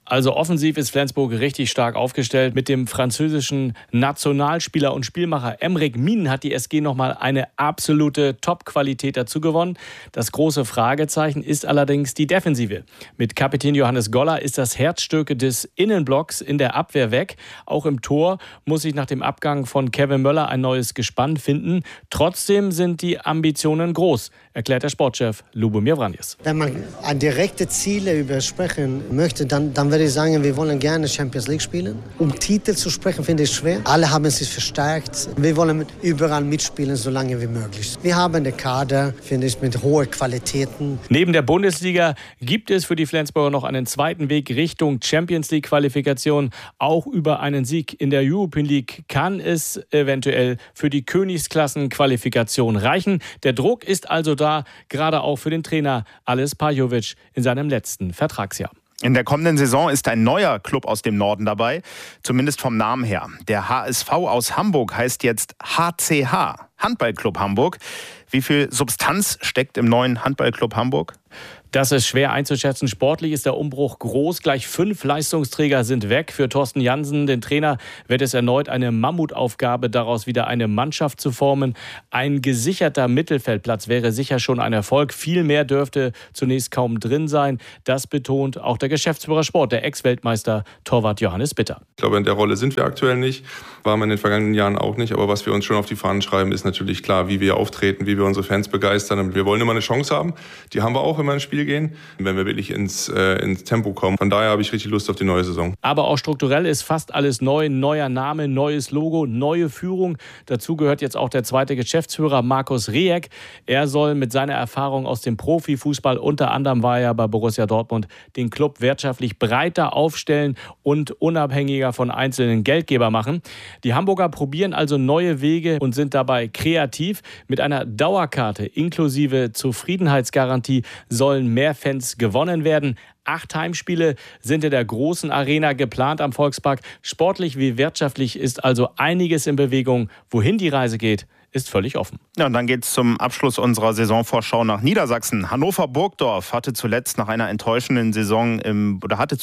Also offensiv ist Flensburg richtig stark aufgestellt. Mit dem französischen Nationalspieler und Spielmacher Emric Min hat die SG nochmal eine absolute Top-Qualität dazu gewonnen. Das große Fragezeichen ist allerdings die Defensive. Mit Kapitän Johannes Goller ist das Herzstück des Innenblocks in der Abwehr weg. Auch im Tor muss sich nach dem Abgang von Kevin Möller ein neues Gespann finden. Trotzdem sind die Ambitionen groß, erklärt der Sportchef Lubomir Vranjes. Wenn man direkte Ziele übersprechen möchte, dann würde ich sagen, wir wollen gerne Champions League spielen. Um Titel zu sprechen, finde ich schwer. Alle haben sich verstärkt. Wir wollen überall mitspielen, so lange wie möglich. Wir haben einen Kader, finde ich, mit hohen Qualitäten. Neben der Bundesliga gibt es für die Flensburger noch einen zweiten Weg Richtung Champions League Qualifikation. Auch über einen Sieg in der European League kann es eventuell für die Königsklassen-Qualifikation reichen. Der Druck ist also da, gerade auch für den Trainer Ales Pajovic in seinem letzten Vertragsjahr. In der kommenden Saison ist ein neuer Club aus dem Norden dabei, zumindest vom Namen her. Der HSV aus Hamburg heißt jetzt HCH, Handballclub Hamburg. Wie viel Substanz steckt im neuen Handballclub Hamburg? Das ist schwer einzuschätzen. Sportlich ist der Umbruch groß. Gleich 5 Leistungsträger sind weg. Für Thorsten Jansen, den Trainer, wird es erneut eine Mammutaufgabe, daraus wieder eine Mannschaft zu formen. Ein gesicherter Mittelfeldplatz wäre sicher schon ein Erfolg. Viel mehr dürfte zunächst kaum drin sein. Das betont auch der Geschäftsführer Sport, der Ex-Weltmeister Torwart Johannes Bitter. Ich glaube, in der Rolle sind wir aktuell nicht. Waren wir in den vergangenen Jahren auch nicht. Aber was wir uns schon auf die Fahnen schreiben, ist natürlich klar, wie wir auftreten, wie wir unsere Fans begeistern. Und wir wollen immer eine Chance haben. Die haben wir auch, wenn wir ins Spiel gehen, wenn wir wirklich ins Tempo kommen. Von daher habe ich richtig Lust auf die neue Saison. Aber auch strukturell ist fast alles neu. Neuer Name, neues Logo, neue Führung. Dazu gehört jetzt auch der zweite Geschäftsführer Markus Rieck. Er soll mit seiner Erfahrung aus dem Profifußball, unter anderem war er bei Borussia Dortmund, den Club wirtschaftlich breiter aufstellen und unabhängiger von einzelnen Geldgebern machen. Die Hamburger probieren also neue Wege und sind dabei kreativ. Mit einer Dauerkarte inklusive Zufriedenheitsgarantie sollen mehr Fans gewonnen werden. 8 Heimspiele sind in der großen Arena geplant am Volkspark. Sportlich wie wirtschaftlich ist also einiges in Bewegung. Wohin die Reise geht, ist völlig offen. Ja, und dann geht es zum Abschluss unserer Saisonvorschau nach Niedersachsen. Hannover-Burgdorf hatte zuletzt eine enttäuschende Saison im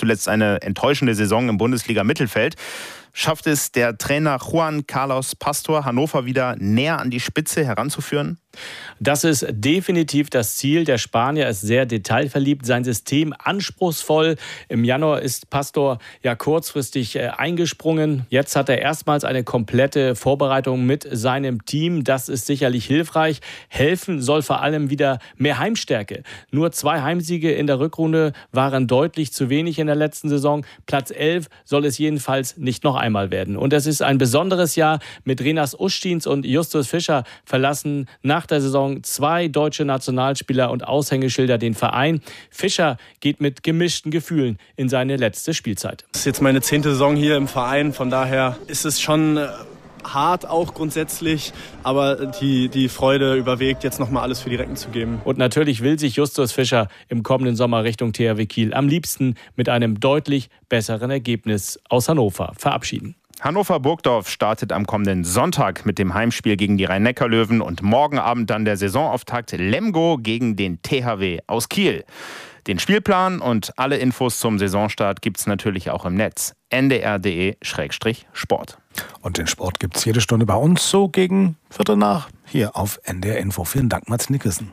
Bundesliga-Mittelfeld. Schafft es der Trainer Juan Carlos Pastor, Hannover wieder näher an die Spitze heranzuführen? Das ist definitiv das Ziel. Der Spanier ist sehr detailverliebt, sein System anspruchsvoll. Im Januar ist Pastor ja kurzfristig eingesprungen. Jetzt hat er erstmals eine komplette Vorbereitung mit seinem Team. Das ist sicherlich hilfreich. Helfen soll vor allem wieder mehr Heimstärke. Nur 2 Heimsiege in der Rückrunde waren deutlich zu wenig in der letzten Saison. Platz 11 soll es jedenfalls nicht noch einmal werden. Und es ist ein besonderes Jahr. Mit Renas Ustins und Justus Fischer verlassen nach der Saison 2 deutsche Nationalspieler und Aushängeschilder den Verein. Fischer geht mit gemischten Gefühlen in seine letzte Spielzeit. Das ist jetzt meine 10. Saison hier im Verein, von daher ist es schon hart auch grundsätzlich, aber die Freude überwiegt, jetzt nochmal alles für die Recken zu geben. Und natürlich will sich Justus Fischer im kommenden Sommer Richtung THW Kiel am liebsten mit einem deutlich besseren Ergebnis aus Hannover verabschieden. Hannover-Burgdorf startet am kommenden Sonntag mit dem Heimspiel gegen die Rhein-Neckar-Löwen und morgen Abend dann der Saisonauftakt Lemgo gegen den THW aus Kiel. Den Spielplan und alle Infos zum Saisonstart gibt's natürlich auch im Netz. ndr.de/sport. Und den Sport gibt's jede Stunde bei uns, so gegen 15:15 hier auf NDR Info. Vielen Dank, Mats Nickersen.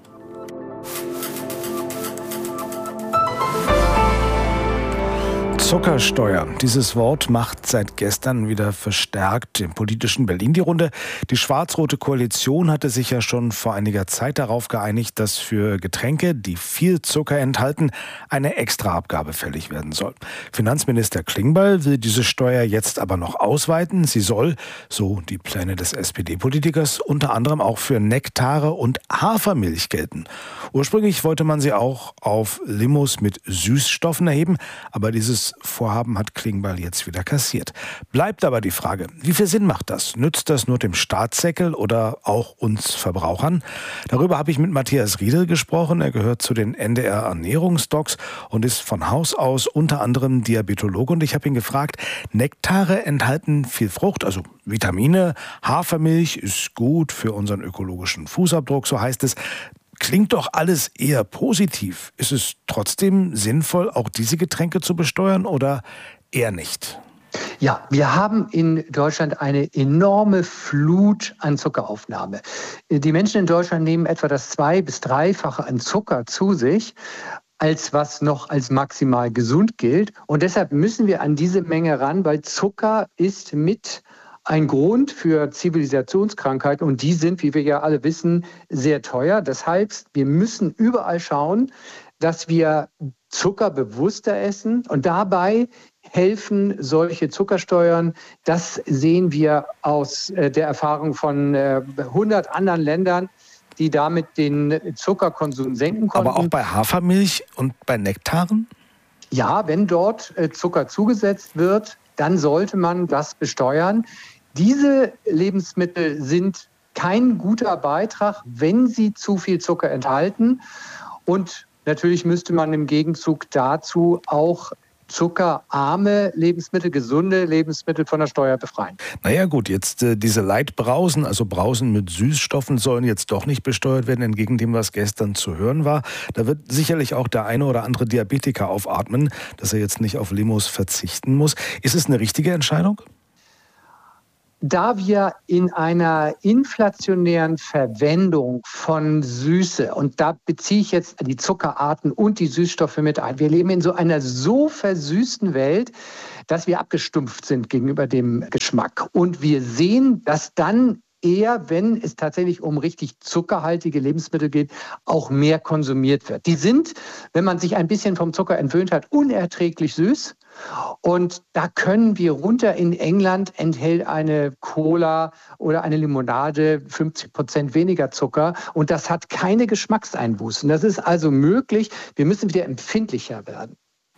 Zuckersteuer. Dieses Wort macht seit gestern wieder verstärkt im politischen Berlin die Runde. Die schwarz-rote Koalition hatte sich ja schon vor einiger Zeit darauf geeinigt, dass für Getränke, die viel Zucker enthalten, eine Extraabgabe fällig werden soll. Finanzminister Klingbeil will diese Steuer jetzt aber noch ausweiten. Sie soll, so die Pläne des SPD-Politikers, unter anderem auch für Nektare und Hafermilch gelten. Ursprünglich wollte man sie auch auf Limos mit Süßstoffen erheben, aber dieses Vorhaben hat Klingbeil jetzt wieder kassiert. Bleibt aber die Frage, wie viel Sinn macht das? Nützt das nur dem Staatssäckel oder auch uns Verbrauchern? Darüber habe ich mit Matthias Riedel gesprochen. Er gehört zu den NDR Ernährungsdocs und ist von Haus aus unter anderem Diabetologe. Und ich habe ihn gefragt, Nektare enthalten viel Frucht, also Vitamine. Hafermilch ist gut für unseren ökologischen Fußabdruck, so heißt es. klingt doch alles eher positiv. Ist es trotzdem sinnvoll, auch diese Getränke zu besteuern oder eher nicht? Ja, wir haben in Deutschland eine enorme Flut an Zuckeraufnahme. Die Menschen in Deutschland nehmen etwa das 2- bis 3-fache an Zucker zu sich, als was noch als maximal gesund gilt. Und deshalb müssen wir an diese Menge ran, weil Zucker ist mit ein Grund für Zivilisationskrankheiten und die sind, wie wir ja alle wissen, sehr teuer. Das heißt, wir müssen überall schauen, dass wir Zucker bewusster essen und dabei helfen solche Zuckersteuern. Das sehen wir aus der Erfahrung von 100 anderen Ländern, die damit den Zuckerkonsum senken konnten. Aber auch bei Hafermilch und bei Nektaren? Ja, wenn dort Zucker zugesetzt wird, dann sollte man das besteuern. Diese Lebensmittel sind kein guter Beitrag, wenn sie zu viel Zucker enthalten. Und natürlich müsste man im Gegenzug dazu auch zuckerarme Lebensmittel, gesunde Lebensmittel von der Steuer befreien. Naja gut, jetzt diese Leitbrausen, also Brausen mit Süßstoffen, sollen jetzt doch nicht besteuert werden, entgegen dem, was gestern zu hören war. Da wird sicherlich auch der eine oder andere Diabetiker aufatmen, dass er jetzt nicht auf Limos verzichten muss. Ist es eine richtige Entscheidung? Da wir in einer inflationären Verwendung von Süße, und da beziehe ich jetzt die Zuckerarten und die Süßstoffe mit ein, wir leben in so einer so versüßten Welt, dass wir abgestumpft sind gegenüber dem Geschmack. Und wir sehen, dass dann eher, wenn es tatsächlich um richtig zuckerhaltige Lebensmittel geht, auch mehr konsumiert wird. Die sind, wenn man sich ein bisschen vom Zucker entwöhnt hat, unerträglich süß. Und da können wir runter. In England enthält eine Cola oder eine Limonade 50% weniger Zucker und das hat keine Geschmackseinbußen. Das ist also möglich. Wir müssen wieder empfindlicher werden.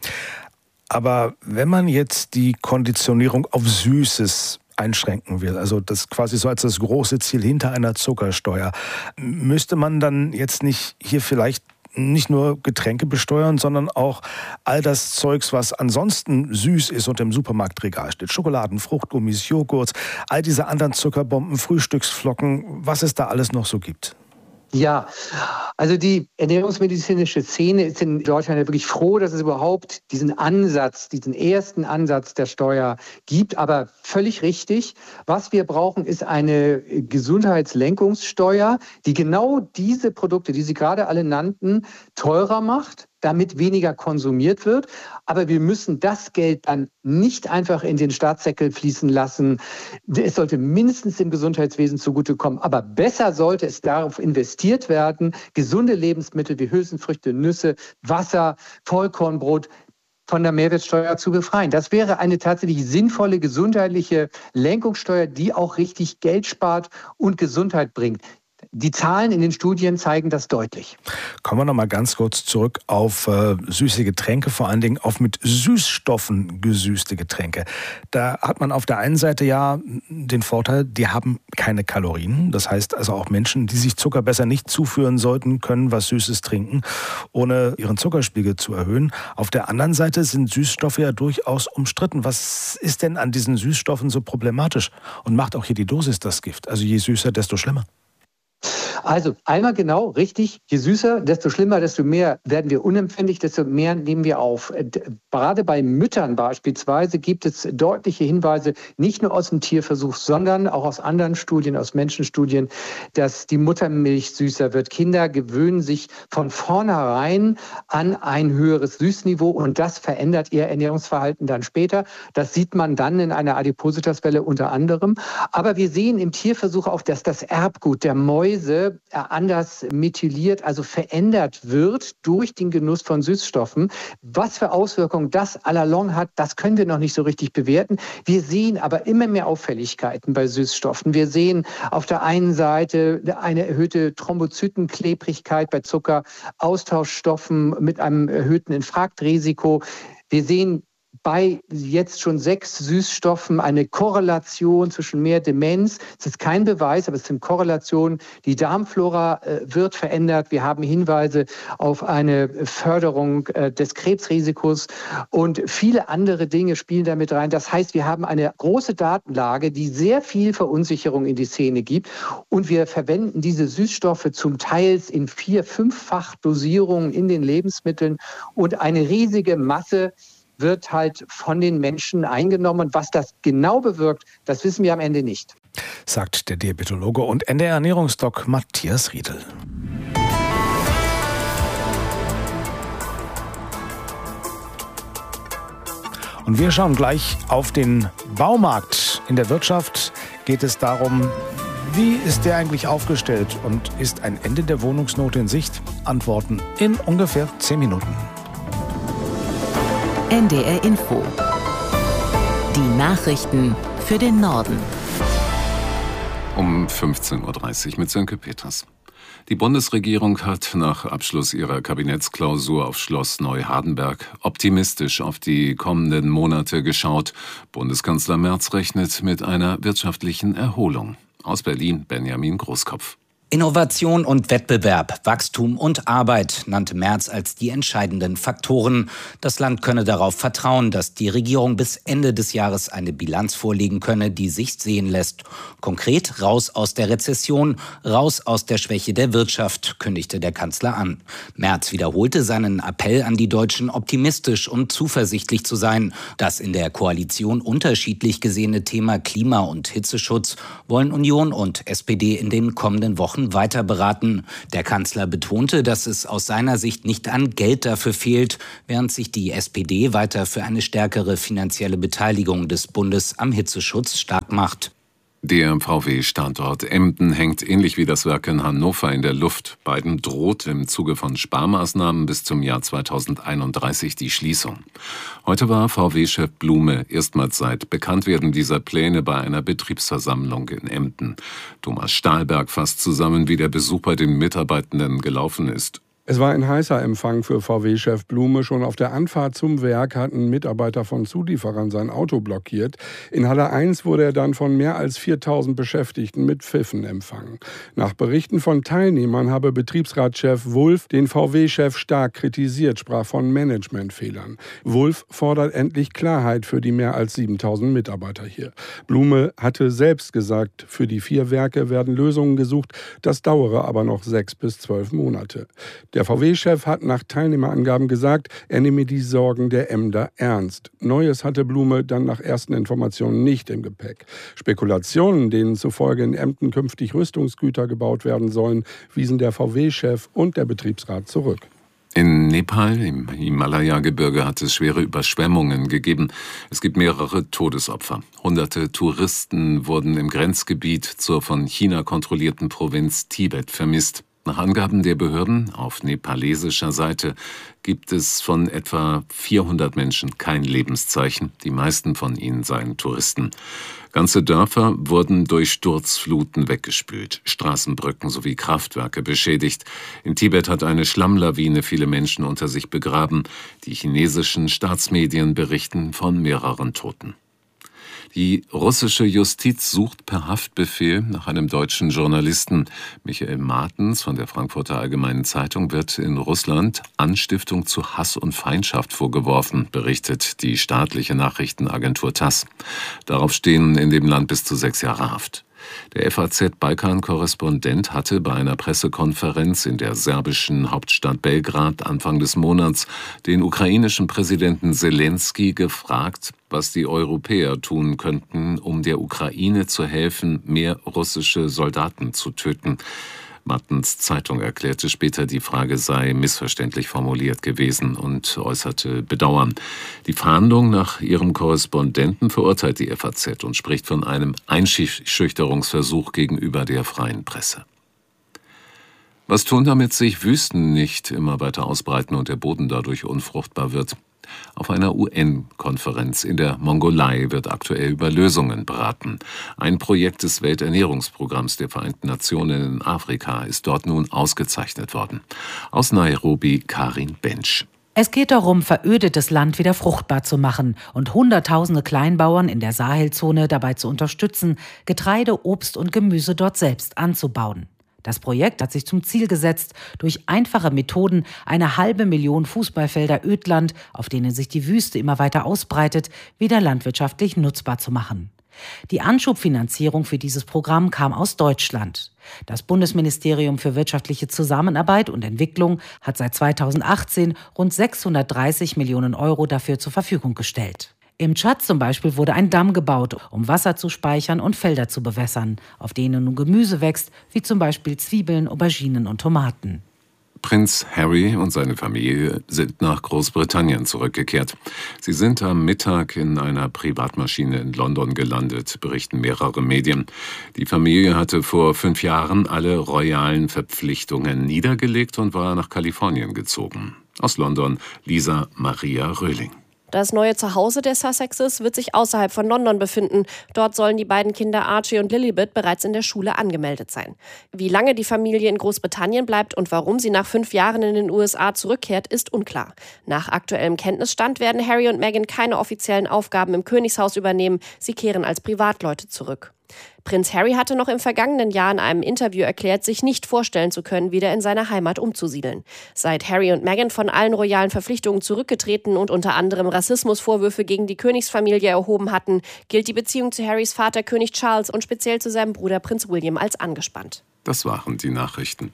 Aber wenn man jetzt die Konditionierung auf Süßes einschränken will, also das quasi so als das große Ziel hinter einer Zuckersteuer, müsste man dann jetzt nicht hier vielleicht nicht nur Getränke besteuern, sondern auch all das Zeugs, was ansonsten süß ist und im Supermarktregal steht. Schokoladen, Fruchtgummis, Joghurts, all diese anderen Zuckerbomben, Frühstücksflocken, was es da alles noch so gibt. Ja, also die ernährungsmedizinische Szene ist in Deutschland ja wirklich froh, dass es überhaupt diesen ersten Ansatz der Steuer gibt. Aber völlig richtig, was wir brauchen, ist eine Gesundheitslenkungssteuer, die genau diese Produkte, die Sie gerade alle nannten, teurer macht, damit weniger konsumiert wird. Aber wir müssen das Geld dann nicht einfach in den Staatssäckel fließen lassen. Es sollte mindestens dem Gesundheitswesen zugutekommen. Aber besser sollte es darauf investiert werden, gesunde Lebensmittel wie Hülsenfrüchte, Nüsse, Wasser, Vollkornbrot von der Mehrwertsteuer zu befreien. Das wäre eine tatsächlich sinnvolle gesundheitliche Lenkungssteuer, die auch richtig Geld spart und Gesundheit bringt. Die Zahlen in den Studien zeigen das deutlich. Kommen wir noch mal ganz kurz zurück auf süße Getränke, vor allen Dingen auf mit Süßstoffen gesüßte Getränke. Da hat man auf der einen Seite ja den Vorteil, die haben keine Kalorien. Das heißt also auch Menschen, die sich Zucker besser nicht zuführen sollten, können was Süßes trinken, ohne ihren Zuckerspiegel zu erhöhen. Auf der anderen Seite sind Süßstoffe ja durchaus umstritten. Was ist denn an diesen Süßstoffen so problematisch? Und macht auch hier die Dosis das Gift? Also je süßer, desto schlimmer. Also einmal genau, richtig, je süßer, desto schlimmer, desto mehr werden wir unempfindlich, desto mehr nehmen wir auf. Gerade bei Müttern beispielsweise gibt es deutliche Hinweise, nicht nur aus dem Tierversuch, sondern auch aus anderen Studien, aus Menschenstudien, dass die Muttermilch süßer wird. Kinder gewöhnen sich von vornherein an ein höheres Süßniveau und das verändert ihr Ernährungsverhalten dann später. Das sieht man dann in einer Adipositaswelle unter anderem. Aber wir sehen im Tierversuch auch, dass das Erbgut der Mäuse anders methyliert, also verändert wird durch den Genuss von Süßstoffen. Was für Auswirkungen das à la longue hat, das können wir noch nicht so richtig bewerten. Wir sehen aber immer mehr Auffälligkeiten bei Süßstoffen. Wir sehen auf der einen Seite eine erhöhte Thrombozytenklebrigkeit bei Zucker, Austauschstoffen mit einem erhöhten Infarktrisiko. Wir sehen bei jetzt schon 6 Süßstoffen eine Korrelation zwischen mehr Demenz. Es ist kein Beweis, aber es sind Korrelationen. Die Darmflora wird verändert. Wir haben Hinweise auf eine Förderung des Krebsrisikos und viele andere Dinge spielen damit rein. Das heißt, wir haben eine große Datenlage, die sehr viel Verunsicherung in die Szene gibt. Und wir verwenden diese Süßstoffe zum Teil in 4-, 5-fach Dosierungen in den Lebensmitteln. Und eine riesige Masse wird halt von den Menschen eingenommen. Und was das genau bewirkt, das wissen wir am Ende nicht. Sagt der Diabetologe und NDR-Ernährungsdoc Matthias Riedel. Und wir schauen gleich auf den Baumarkt. In der Wirtschaft geht es darum, wie ist der eigentlich aufgestellt und ist ein Ende der Wohnungsnot in Sicht? Antworten in ungefähr 10 Minuten. NDR Info. Die Nachrichten für den Norden. Um 15.30 Uhr mit Sönke Peters. Die Bundesregierung hat nach Abschluss ihrer Kabinettsklausur auf Schloss Neuhardenberg optimistisch auf die kommenden Monate geschaut. Bundeskanzler Merz rechnet mit einer wirtschaftlichen Erholung. Aus Berlin Benjamin Großkopf. Innovation und Wettbewerb, Wachstum und Arbeit nannte Merz als die entscheidenden Faktoren. Das Land könne darauf vertrauen, dass die Regierung bis Ende des Jahres eine Bilanz vorlegen könne, die sich sehen lässt. Konkret raus aus der Rezession, raus aus der Schwäche der Wirtschaft, kündigte der Kanzler an. Merz wiederholte seinen Appell an die Deutschen, optimistisch und zuversichtlich zu sein. Das in der Koalition unterschiedlich gesehene Thema Klima- und Hitzeschutz wollen Union und SPD in den kommenden Wochen weiter beraten. Der Kanzler betonte, dass es aus seiner Sicht nicht an Geld dafür fehlt, während sich die SPD weiter für eine stärkere finanzielle Beteiligung des Bundes am Hitzeschutz stark macht. Der VW-Standort Emden hängt ähnlich wie das Werk in Hannover in der Luft. Beiden droht im Zuge von Sparmaßnahmen bis zum Jahr 2031 die Schließung. Heute war VW-Chef Blume erstmals seit Bekanntwerden dieser Pläne bei einer Betriebsversammlung in Emden. Thomas Stahlberg fasst zusammen, wie der Besuch bei den Mitarbeitenden gelaufen ist. Es war ein heißer Empfang für VW-Chef Blume. Schon auf der Anfahrt zum Werk hatten Mitarbeiter von Zulieferern sein Auto blockiert. In Halle 1 wurde er dann von mehr als 4.000 Beschäftigten mit Pfiffen empfangen. Nach Berichten von Teilnehmern habe Betriebsratschef Wulff den VW-Chef stark kritisiert, sprach von Managementfehlern. Wulff fordert endlich Klarheit für die mehr als 7.000 Mitarbeiter hier. Blume hatte selbst gesagt, für die 4 Werke werden Lösungen gesucht. Das dauere aber noch 6 bis 12 Monate. Der VW-Chef hat nach Teilnehmerangaben gesagt, er nehme die Sorgen der Emder ernst. Neues hatte Blume dann nach ersten Informationen nicht im Gepäck. Spekulationen, denen zufolge in Emden künftig Rüstungsgüter gebaut werden sollen, wiesen der VW-Chef und der Betriebsrat zurück. In Nepal, im Himalaya-Gebirge, hat es schwere Überschwemmungen gegeben. Es gibt mehrere Todesopfer. Hunderte Touristen wurden im Grenzgebiet zur von China kontrollierten Provinz Tibet vermisst. Nach Angaben der Behörden auf nepalesischer Seite gibt es von etwa 400 Menschen kein Lebenszeichen. Die meisten von ihnen seien Touristen. Ganze Dörfer wurden durch Sturzfluten weggespült, Straßenbrücken sowie Kraftwerke beschädigt. In Tibet hat eine Schlammlawine viele Menschen unter sich begraben. Die chinesischen Staatsmedien berichten von mehreren Toten. Die russische Justiz sucht per Haftbefehl nach einem deutschen Journalisten. Michael Martens von der Frankfurter Allgemeinen Zeitung wird in Russland Anstiftung zu Hass und Feindschaft vorgeworfen, berichtet die staatliche Nachrichtenagentur TASS. Darauf stehen in dem Land bis zu 6 Jahre Haft. Der FAZ-Balkan-Korrespondent hatte bei einer Pressekonferenz in der serbischen Hauptstadt Belgrad Anfang des Monats den ukrainischen Präsidenten Selenskyj gefragt, was die Europäer tun könnten, um der Ukraine zu helfen, mehr russische Soldaten zu töten. Martens Zeitung erklärte später, die Frage sei missverständlich formuliert gewesen und äußerte Bedauern. Die Fahndung nach ihrem Korrespondenten verurteilt die FAZ und spricht von einem Einschüchterungsversuch gegenüber der freien Presse. Was tun, damit sich Wüsten nicht immer weiter ausbreiten und der Boden dadurch unfruchtbar wird? Auf einer UN-Konferenz in der Mongolei wird aktuell über Lösungen beraten. Ein Projekt des Welternährungsprogramms der Vereinten Nationen in Afrika ist dort nun ausgezeichnet worden. Aus Nairobi Karin Bensch. Es geht darum, verödetes Land wieder fruchtbar zu machen und Hunderttausende Kleinbauern in der Sahelzone dabei zu unterstützen, Getreide, Obst und Gemüse dort selbst anzubauen. Das Projekt hat sich zum Ziel gesetzt, durch einfache Methoden eine 500.000 Fußballfelder Ödland, auf denen sich die Wüste immer weiter ausbreitet, wieder landwirtschaftlich nutzbar zu machen. Die Anschubfinanzierung für dieses Programm kam aus Deutschland. Das Bundesministerium für wirtschaftliche Zusammenarbeit und Entwicklung hat seit 2018 rund 630 Millionen Euro dafür zur Verfügung gestellt. Im Tschad zum Beispiel wurde ein Damm gebaut, um Wasser zu speichern und Felder zu bewässern, auf denen nun Gemüse wächst, wie zum Beispiel Zwiebeln, Auberginen und Tomaten. Prinz Harry und seine Familie sind nach Großbritannien zurückgekehrt. Sie sind am Mittag in einer Privatmaschine in London gelandet, berichten mehrere Medien. Die Familie hatte vor 5 Jahren alle royalen Verpflichtungen niedergelegt und war nach Kalifornien gezogen. Aus London, Lisa Maria Röhling. Das neue Zuhause der Sussexes wird sich außerhalb von London befinden. Dort sollen die beiden Kinder Archie und Lilibet bereits in der Schule angemeldet sein. Wie lange die Familie in Großbritannien bleibt und warum sie nach 5 Jahren in den USA zurückkehrt, ist unklar. Nach aktuellem Kenntnisstand werden Harry und Meghan keine offiziellen Aufgaben im Königshaus übernehmen. Sie kehren als Privatleute zurück. Prinz Harry hatte noch im vergangenen Jahr in einem Interview erklärt, sich nicht vorstellen zu können, wieder in seine Heimat umzusiedeln. Seit Harry und Meghan von allen royalen Verpflichtungen zurückgetreten und unter anderem Rassismusvorwürfe gegen die Königsfamilie erhoben hatten, gilt die Beziehung zu Harrys Vater König Charles und speziell zu seinem Bruder Prinz William als angespannt. Das waren die Nachrichten.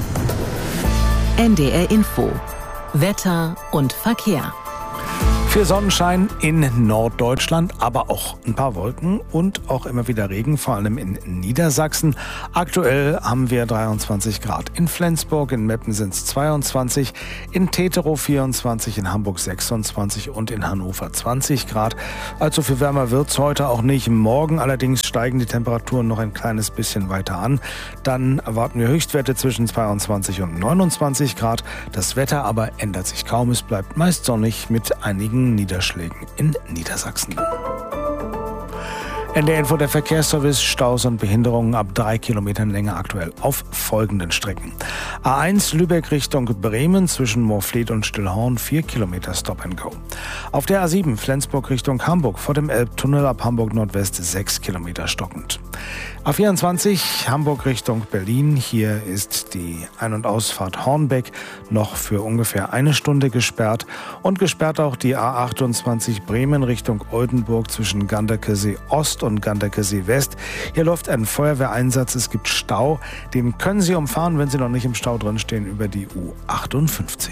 NDR Info. Wetter und Verkehr. Viel Sonnenschein in Norddeutschland, aber auch ein paar Wolken und auch immer wieder Regen, vor allem in Niedersachsen. Aktuell haben wir 23 Grad in Flensburg, in Meppen sind es 22, in Teterow 24, in Hamburg 26 und in Hannover 20 Grad. Allzu viel wärmer wird es heute auch nicht. Morgen allerdings steigen die Temperaturen noch ein kleines bisschen weiter an. Dann erwarten wir Höchstwerte zwischen 22 und 29 Grad. Das Wetter aber ändert sich kaum. Es bleibt meist sonnig mit einigen Niederschlägen in Niedersachsen. NDR Info, der Verkehrsservice, Staus und Behinderungen ab 3 Kilometern Länge aktuell auf folgenden Strecken. A1 Lübeck Richtung Bremen zwischen Moorfleet und Stillhorn 4 Kilometer Stop and Go. Auf der A7 Flensburg Richtung Hamburg vor dem Elbtunnel ab Hamburg Nordwest 6 Kilometer stockend. A24 Hamburg Richtung Berlin. Hier ist die Ein- und Ausfahrt Hornbeck noch für ungefähr 1 Stunde gesperrt. Und gesperrt auch die A28 Bremen Richtung Oldenburg zwischen Ganderkesee Ost und Ganderkesee West. Hier läuft ein Feuerwehreinsatz. Es gibt Stau. Den können Sie umfahren, wenn Sie noch nicht im Stau drin stehen, über die U58.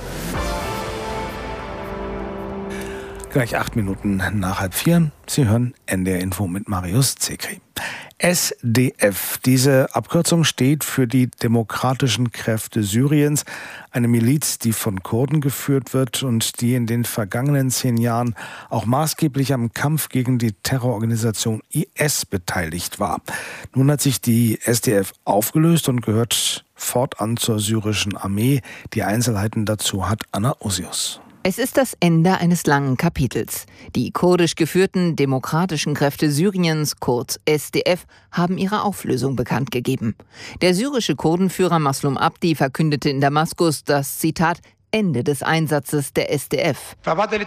Gleich 8 Minuten nach 3:30. Sie hören NDR Info mit Marius Zekri. SDF. Diese Abkürzung steht für die Demokratischen Kräfte Syriens, eine Miliz, die von Kurden geführt wird und die in den vergangenen 10 Jahren auch maßgeblich am Kampf gegen die Terrororganisation IS beteiligt war. Nun hat sich die SDF aufgelöst und gehört fortan zur syrischen Armee. Die Einzelheiten dazu hat Anna Osius. Es ist das Ende eines langen Kapitels. Die kurdisch geführten Demokratischen Kräfte Syriens, kurz SDF, haben ihre Auflösung bekannt gegeben. Der syrische Kurdenführer Maslum Abdi verkündete in Damaskus das, Zitat, Ende des Einsatzes der SDF.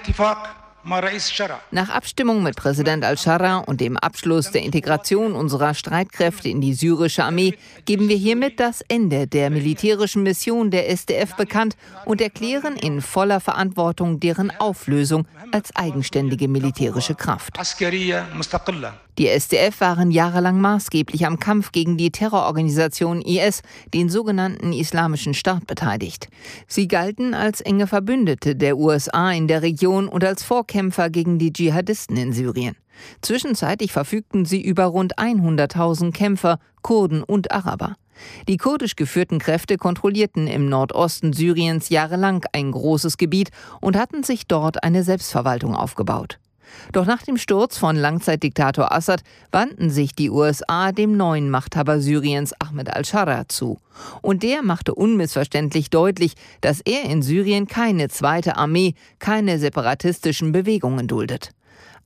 Nach Abstimmung mit Präsident al-Sharra und dem Abschluss der Integration unserer Streitkräfte in die syrische Armee geben wir hiermit das Ende der militärischen Mission der SDF bekannt und erklären in voller Verantwortung deren Auflösung als eigenständige militärische Kraft. Die SDF waren jahrelang maßgeblich am Kampf gegen die Terrororganisation IS, den sogenannten Islamischen Staat, beteiligt. Sie galten als enge Verbündete der USA in der Region und als Vorkämpfer gegen die Dschihadisten in Syrien. Zwischenzeitlich verfügten sie über rund 100.000 Kämpfer, Kurden und Araber. Die kurdisch geführten Kräfte kontrollierten im Nordosten Syriens jahrelang ein großes Gebiet und hatten sich dort eine Selbstverwaltung aufgebaut. Doch nach dem Sturz von Langzeitdiktator Assad wandten sich die USA dem neuen Machthaber Syriens Ahmed al-Sharra zu. Und der machte unmissverständlich deutlich, dass er in Syrien keine zweite Armee, keine separatistischen Bewegungen duldet.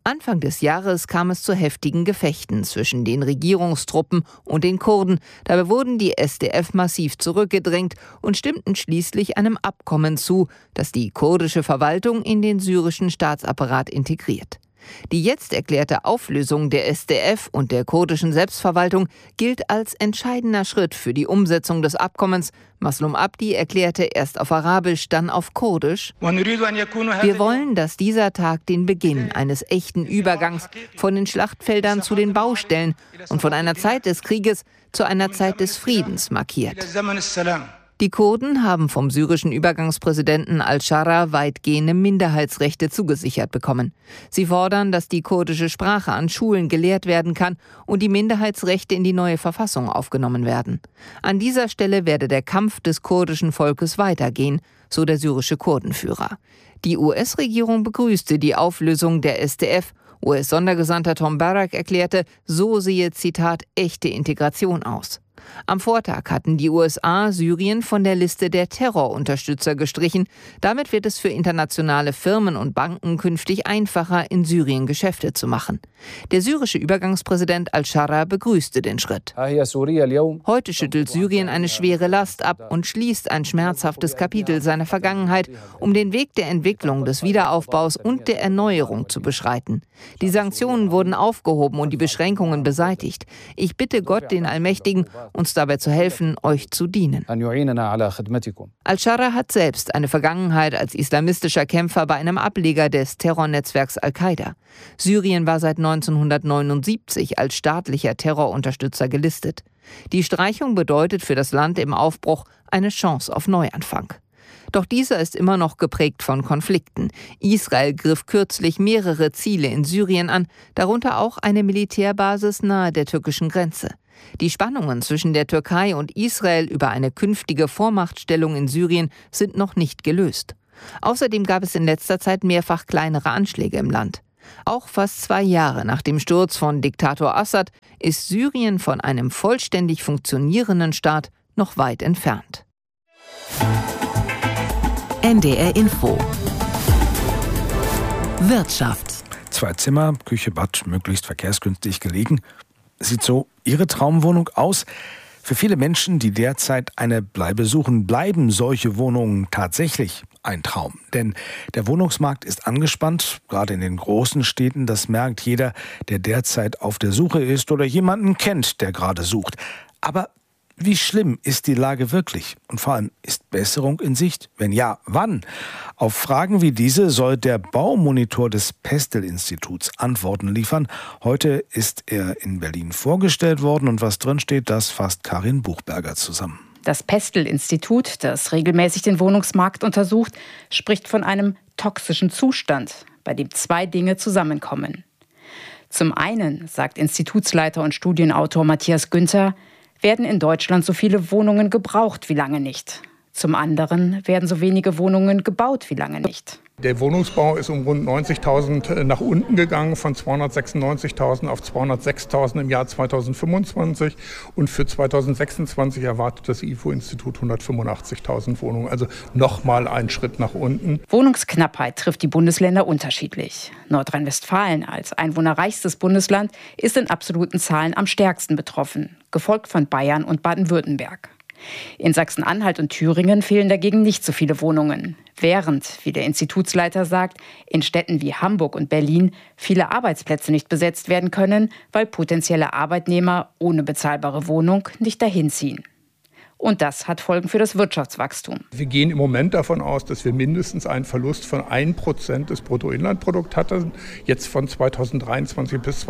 Anfang des Jahres kam es zu heftigen Gefechten zwischen den Regierungstruppen und den Kurden. Dabei wurden die SDF massiv zurückgedrängt und stimmten schließlich einem Abkommen zu, das die kurdische Verwaltung in den syrischen Staatsapparat integriert. Die jetzt erklärte Auflösung der SDF und der kurdischen Selbstverwaltung gilt als entscheidender Schritt für die Umsetzung des Abkommens. Maslum Abdi erklärte erst auf Arabisch, dann auf Kurdisch: Wir wollen, dass dieser Tag den Beginn eines echten Übergangs von den Schlachtfeldern zu den Baustellen und von einer Zeit des Krieges zu einer Zeit des Friedens markiert. Die Kurden haben vom syrischen Übergangspräsidenten al-Shara weitgehende Minderheitsrechte zugesichert bekommen. Sie fordern, dass die kurdische Sprache an Schulen gelehrt werden kann und die Minderheitsrechte in die neue Verfassung aufgenommen werden. An dieser Stelle werde der Kampf des kurdischen Volkes weitergehen, so der syrische Kurdenführer. Die US-Regierung begrüßte die Auflösung der SDF. US-Sondergesandter Tom Barrack erklärte, so sehe, Zitat, echte Integration aus. Am Vortag hatten die USA Syrien von der Liste der Terrorunterstützer gestrichen. Damit wird es für internationale Firmen und Banken künftig einfacher, in Syrien Geschäfte zu machen. Der syrische Übergangspräsident al-Shara begrüßte den Schritt. Heute schüttelt Syrien eine schwere Last ab und schließt ein schmerzhaftes Kapitel seiner Vergangenheit, um den Weg der Entwicklung, des Wiederaufbaus und der Erneuerung zu beschreiten. Die Sanktionen wurden aufgehoben und die Beschränkungen beseitigt. Ich bitte Gott, den Allmächtigen, uns dabei zu helfen, euch zu dienen. Al-Shara hat selbst eine Vergangenheit als islamistischer Kämpfer bei einem Ableger des Terrornetzwerks Al-Qaida. Syrien war seit 1979 als staatlicher Terrorunterstützer gelistet. Die Streichung bedeutet für das Land im Aufbruch eine Chance auf Neuanfang. Doch dieser ist immer noch geprägt von Konflikten. Israel griff kürzlich mehrere Ziele in Syrien an, darunter auch eine Militärbasis nahe der türkischen Grenze. Die Spannungen zwischen der Türkei und Israel über eine künftige Vormachtstellung in Syrien sind noch nicht gelöst. Außerdem gab es in letzter Zeit mehrfach kleinere Anschläge im Land. Auch fast 2 Jahre nach dem Sturz von Diktator Assad ist Syrien von einem vollständig funktionierenden Staat noch weit entfernt. NDR Info. Wirtschaft. 2 Zimmer, Küche, Bad, möglichst verkehrsgünstig gelegen. Sieht so Ihre Traumwohnung aus? Für viele Menschen, die derzeit eine Bleibe suchen, bleiben solche Wohnungen tatsächlich ein Traum. Denn der Wohnungsmarkt ist angespannt, gerade in den großen Städten. Das merkt jeder, der derzeit auf der Suche ist oder jemanden kennt, der gerade sucht. Aber wie schlimm ist die Lage wirklich? Und vor allem, ist Besserung in Sicht? Wenn ja, wann? Auf Fragen wie diese soll der Baumonitor des Pestel-Instituts Antworten liefern. Heute ist er in Berlin vorgestellt worden und was drinsteht, das fasst Karin Buchberger zusammen. Das Pestel-Institut, das regelmäßig den Wohnungsmarkt untersucht, spricht von einem toxischen Zustand, bei dem 2 Dinge zusammenkommen. Zum einen, sagt Institutsleiter und Studienautor Matthias Günther, werden in Deutschland so viele Wohnungen gebraucht wie lange nicht. Zum anderen werden so wenige Wohnungen gebaut wie lange nicht. Der Wohnungsbau ist um rund 90.000 nach unten gegangen, von 296.000 auf 206.000 im Jahr 2025. Und für 2026 erwartet das IFO-Institut 185.000 Wohnungen. Also nochmal ein Schritt nach unten. Wohnungsknappheit trifft die Bundesländer unterschiedlich. Nordrhein-Westfalen als einwohnerreichstes Bundesland ist in absoluten Zahlen am stärksten betroffen, gefolgt von Bayern und Baden-Württemberg. In Sachsen-Anhalt und Thüringen fehlen dagegen nicht so viele Wohnungen. Während, wie der Institutsleiter sagt, in Städten wie Hamburg und Berlin viele Arbeitsplätze nicht besetzt werden können, weil potenzielle Arbeitnehmer ohne bezahlbare Wohnung nicht dahin ziehen. Und das hat Folgen für das Wirtschaftswachstum. Wir gehen im Moment davon aus, dass wir mindestens einen Verlust von 1% des Bruttoinlandprodukts hatten, jetzt von 2023 bis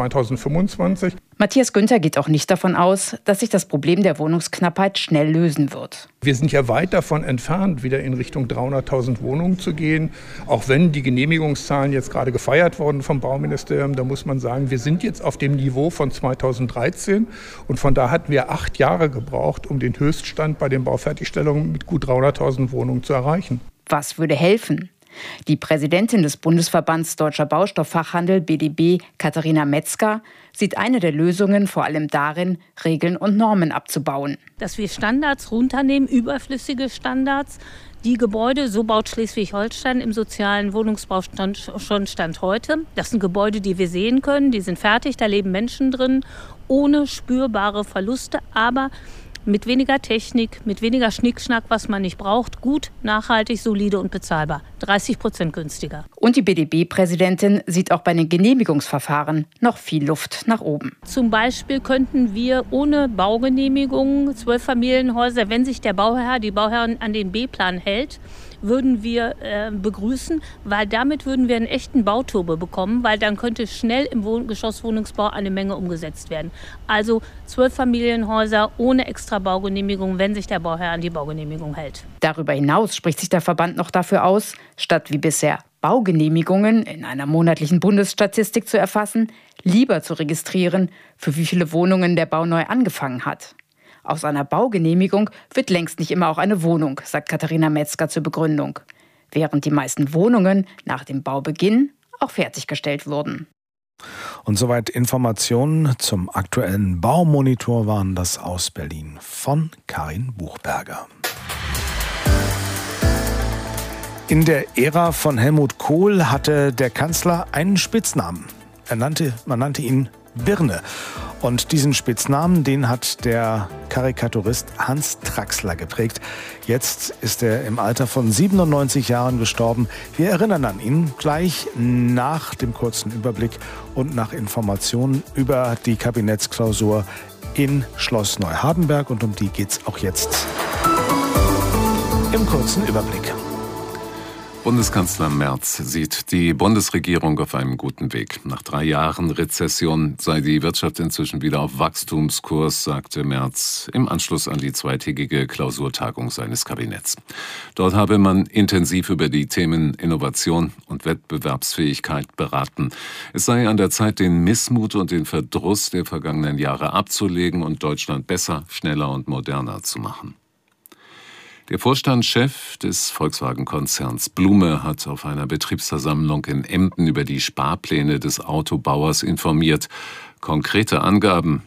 2025. Matthias Günther geht auch nicht davon aus, dass sich das Problem der Wohnungsknappheit schnell lösen wird. Wir sind ja weit davon entfernt, wieder in Richtung 300.000 Wohnungen zu gehen. Auch wenn die Genehmigungszahlen jetzt gerade gefeiert wurden vom Bauministerium, da muss man sagen, wir sind jetzt auf dem Niveau von 2013. Und von da hatten wir 8 Jahre gebraucht, um den Höchststand bei den Baufertigstellungen mit gut 300.000 Wohnungen zu erreichen. Was würde helfen? Die Präsidentin des Bundesverbands Deutscher Baustofffachhandel BDB, Katharina Metzger, sieht eine der Lösungen vor allem darin, Regeln und Normen abzubauen. Dass wir Standards runternehmen, überflüssige Standards. Die Gebäude, so baut Schleswig-Holstein im sozialen Wohnungsbau schon Stand heute. Das sind Gebäude, die wir sehen können, die sind fertig, da leben Menschen drin, ohne spürbare Verluste, aber mit weniger Technik, mit weniger Schnickschnack, was man nicht braucht, gut, nachhaltig, solide und bezahlbar. 30% günstiger. Und die BDB-Präsidentin sieht auch bei den Genehmigungsverfahren noch viel Luft nach oben. Zum Beispiel könnten wir ohne Baugenehmigung 12 Familienhäuser, wenn sich der Bauherr, die Bauherrin an den B-Plan hält, würden wir begrüßen, weil damit würden wir einen echten Bauturbo bekommen, weil dann könnte schnell im Geschosswohnungsbau eine Menge umgesetzt werden. Also 12 Familienhäuser ohne extra Baugenehmigung, wenn sich der Bauherr an die Baugenehmigung hält. Darüber hinaus spricht sich der Verband noch dafür aus, statt wie bisher Baugenehmigungen in einer monatlichen Bundesstatistik zu erfassen, lieber zu registrieren, für wie viele Wohnungen der Bau neu angefangen hat. Aus einer Baugenehmigung wird längst nicht immer auch eine Wohnung, sagt Katharina Metzger zur Begründung. Während die meisten Wohnungen nach dem Baubeginn auch fertiggestellt wurden. Und soweit Informationen zum aktuellen Baumonitor waren das aus Berlin von Karin Buchberger. In der Ära von Helmut Kohl hatte der Kanzler einen Spitznamen. Man nannte ihn Birne. Und diesen Spitznamen, den hat der Karikaturist Hans Traxler geprägt. Jetzt ist er im Alter von 97 Jahren gestorben. Wir erinnern an ihn gleich nach dem kurzen Überblick und nach Informationen über die Kabinettsklausur in Schloss Neuhardenberg. Und um die geht's auch jetzt im kurzen Überblick. Bundeskanzler Merz sieht die Bundesregierung auf einem guten Weg. Nach 3 Jahren Rezession sei die Wirtschaft inzwischen wieder auf Wachstumskurs, sagte Merz im Anschluss an die zweitägige Klausurtagung seines Kabinetts. Dort habe man intensiv über die Themen Innovation und Wettbewerbsfähigkeit beraten. Es sei an der Zeit, den Missmut und den Verdruss der vergangenen Jahre abzulegen und Deutschland besser, schneller und moderner zu machen. Der Vorstandschef des Volkswagen-Konzerns Blume hat auf einer Betriebsversammlung in Emden über die Sparpläne des Autobauers informiert. Konkrete Angaben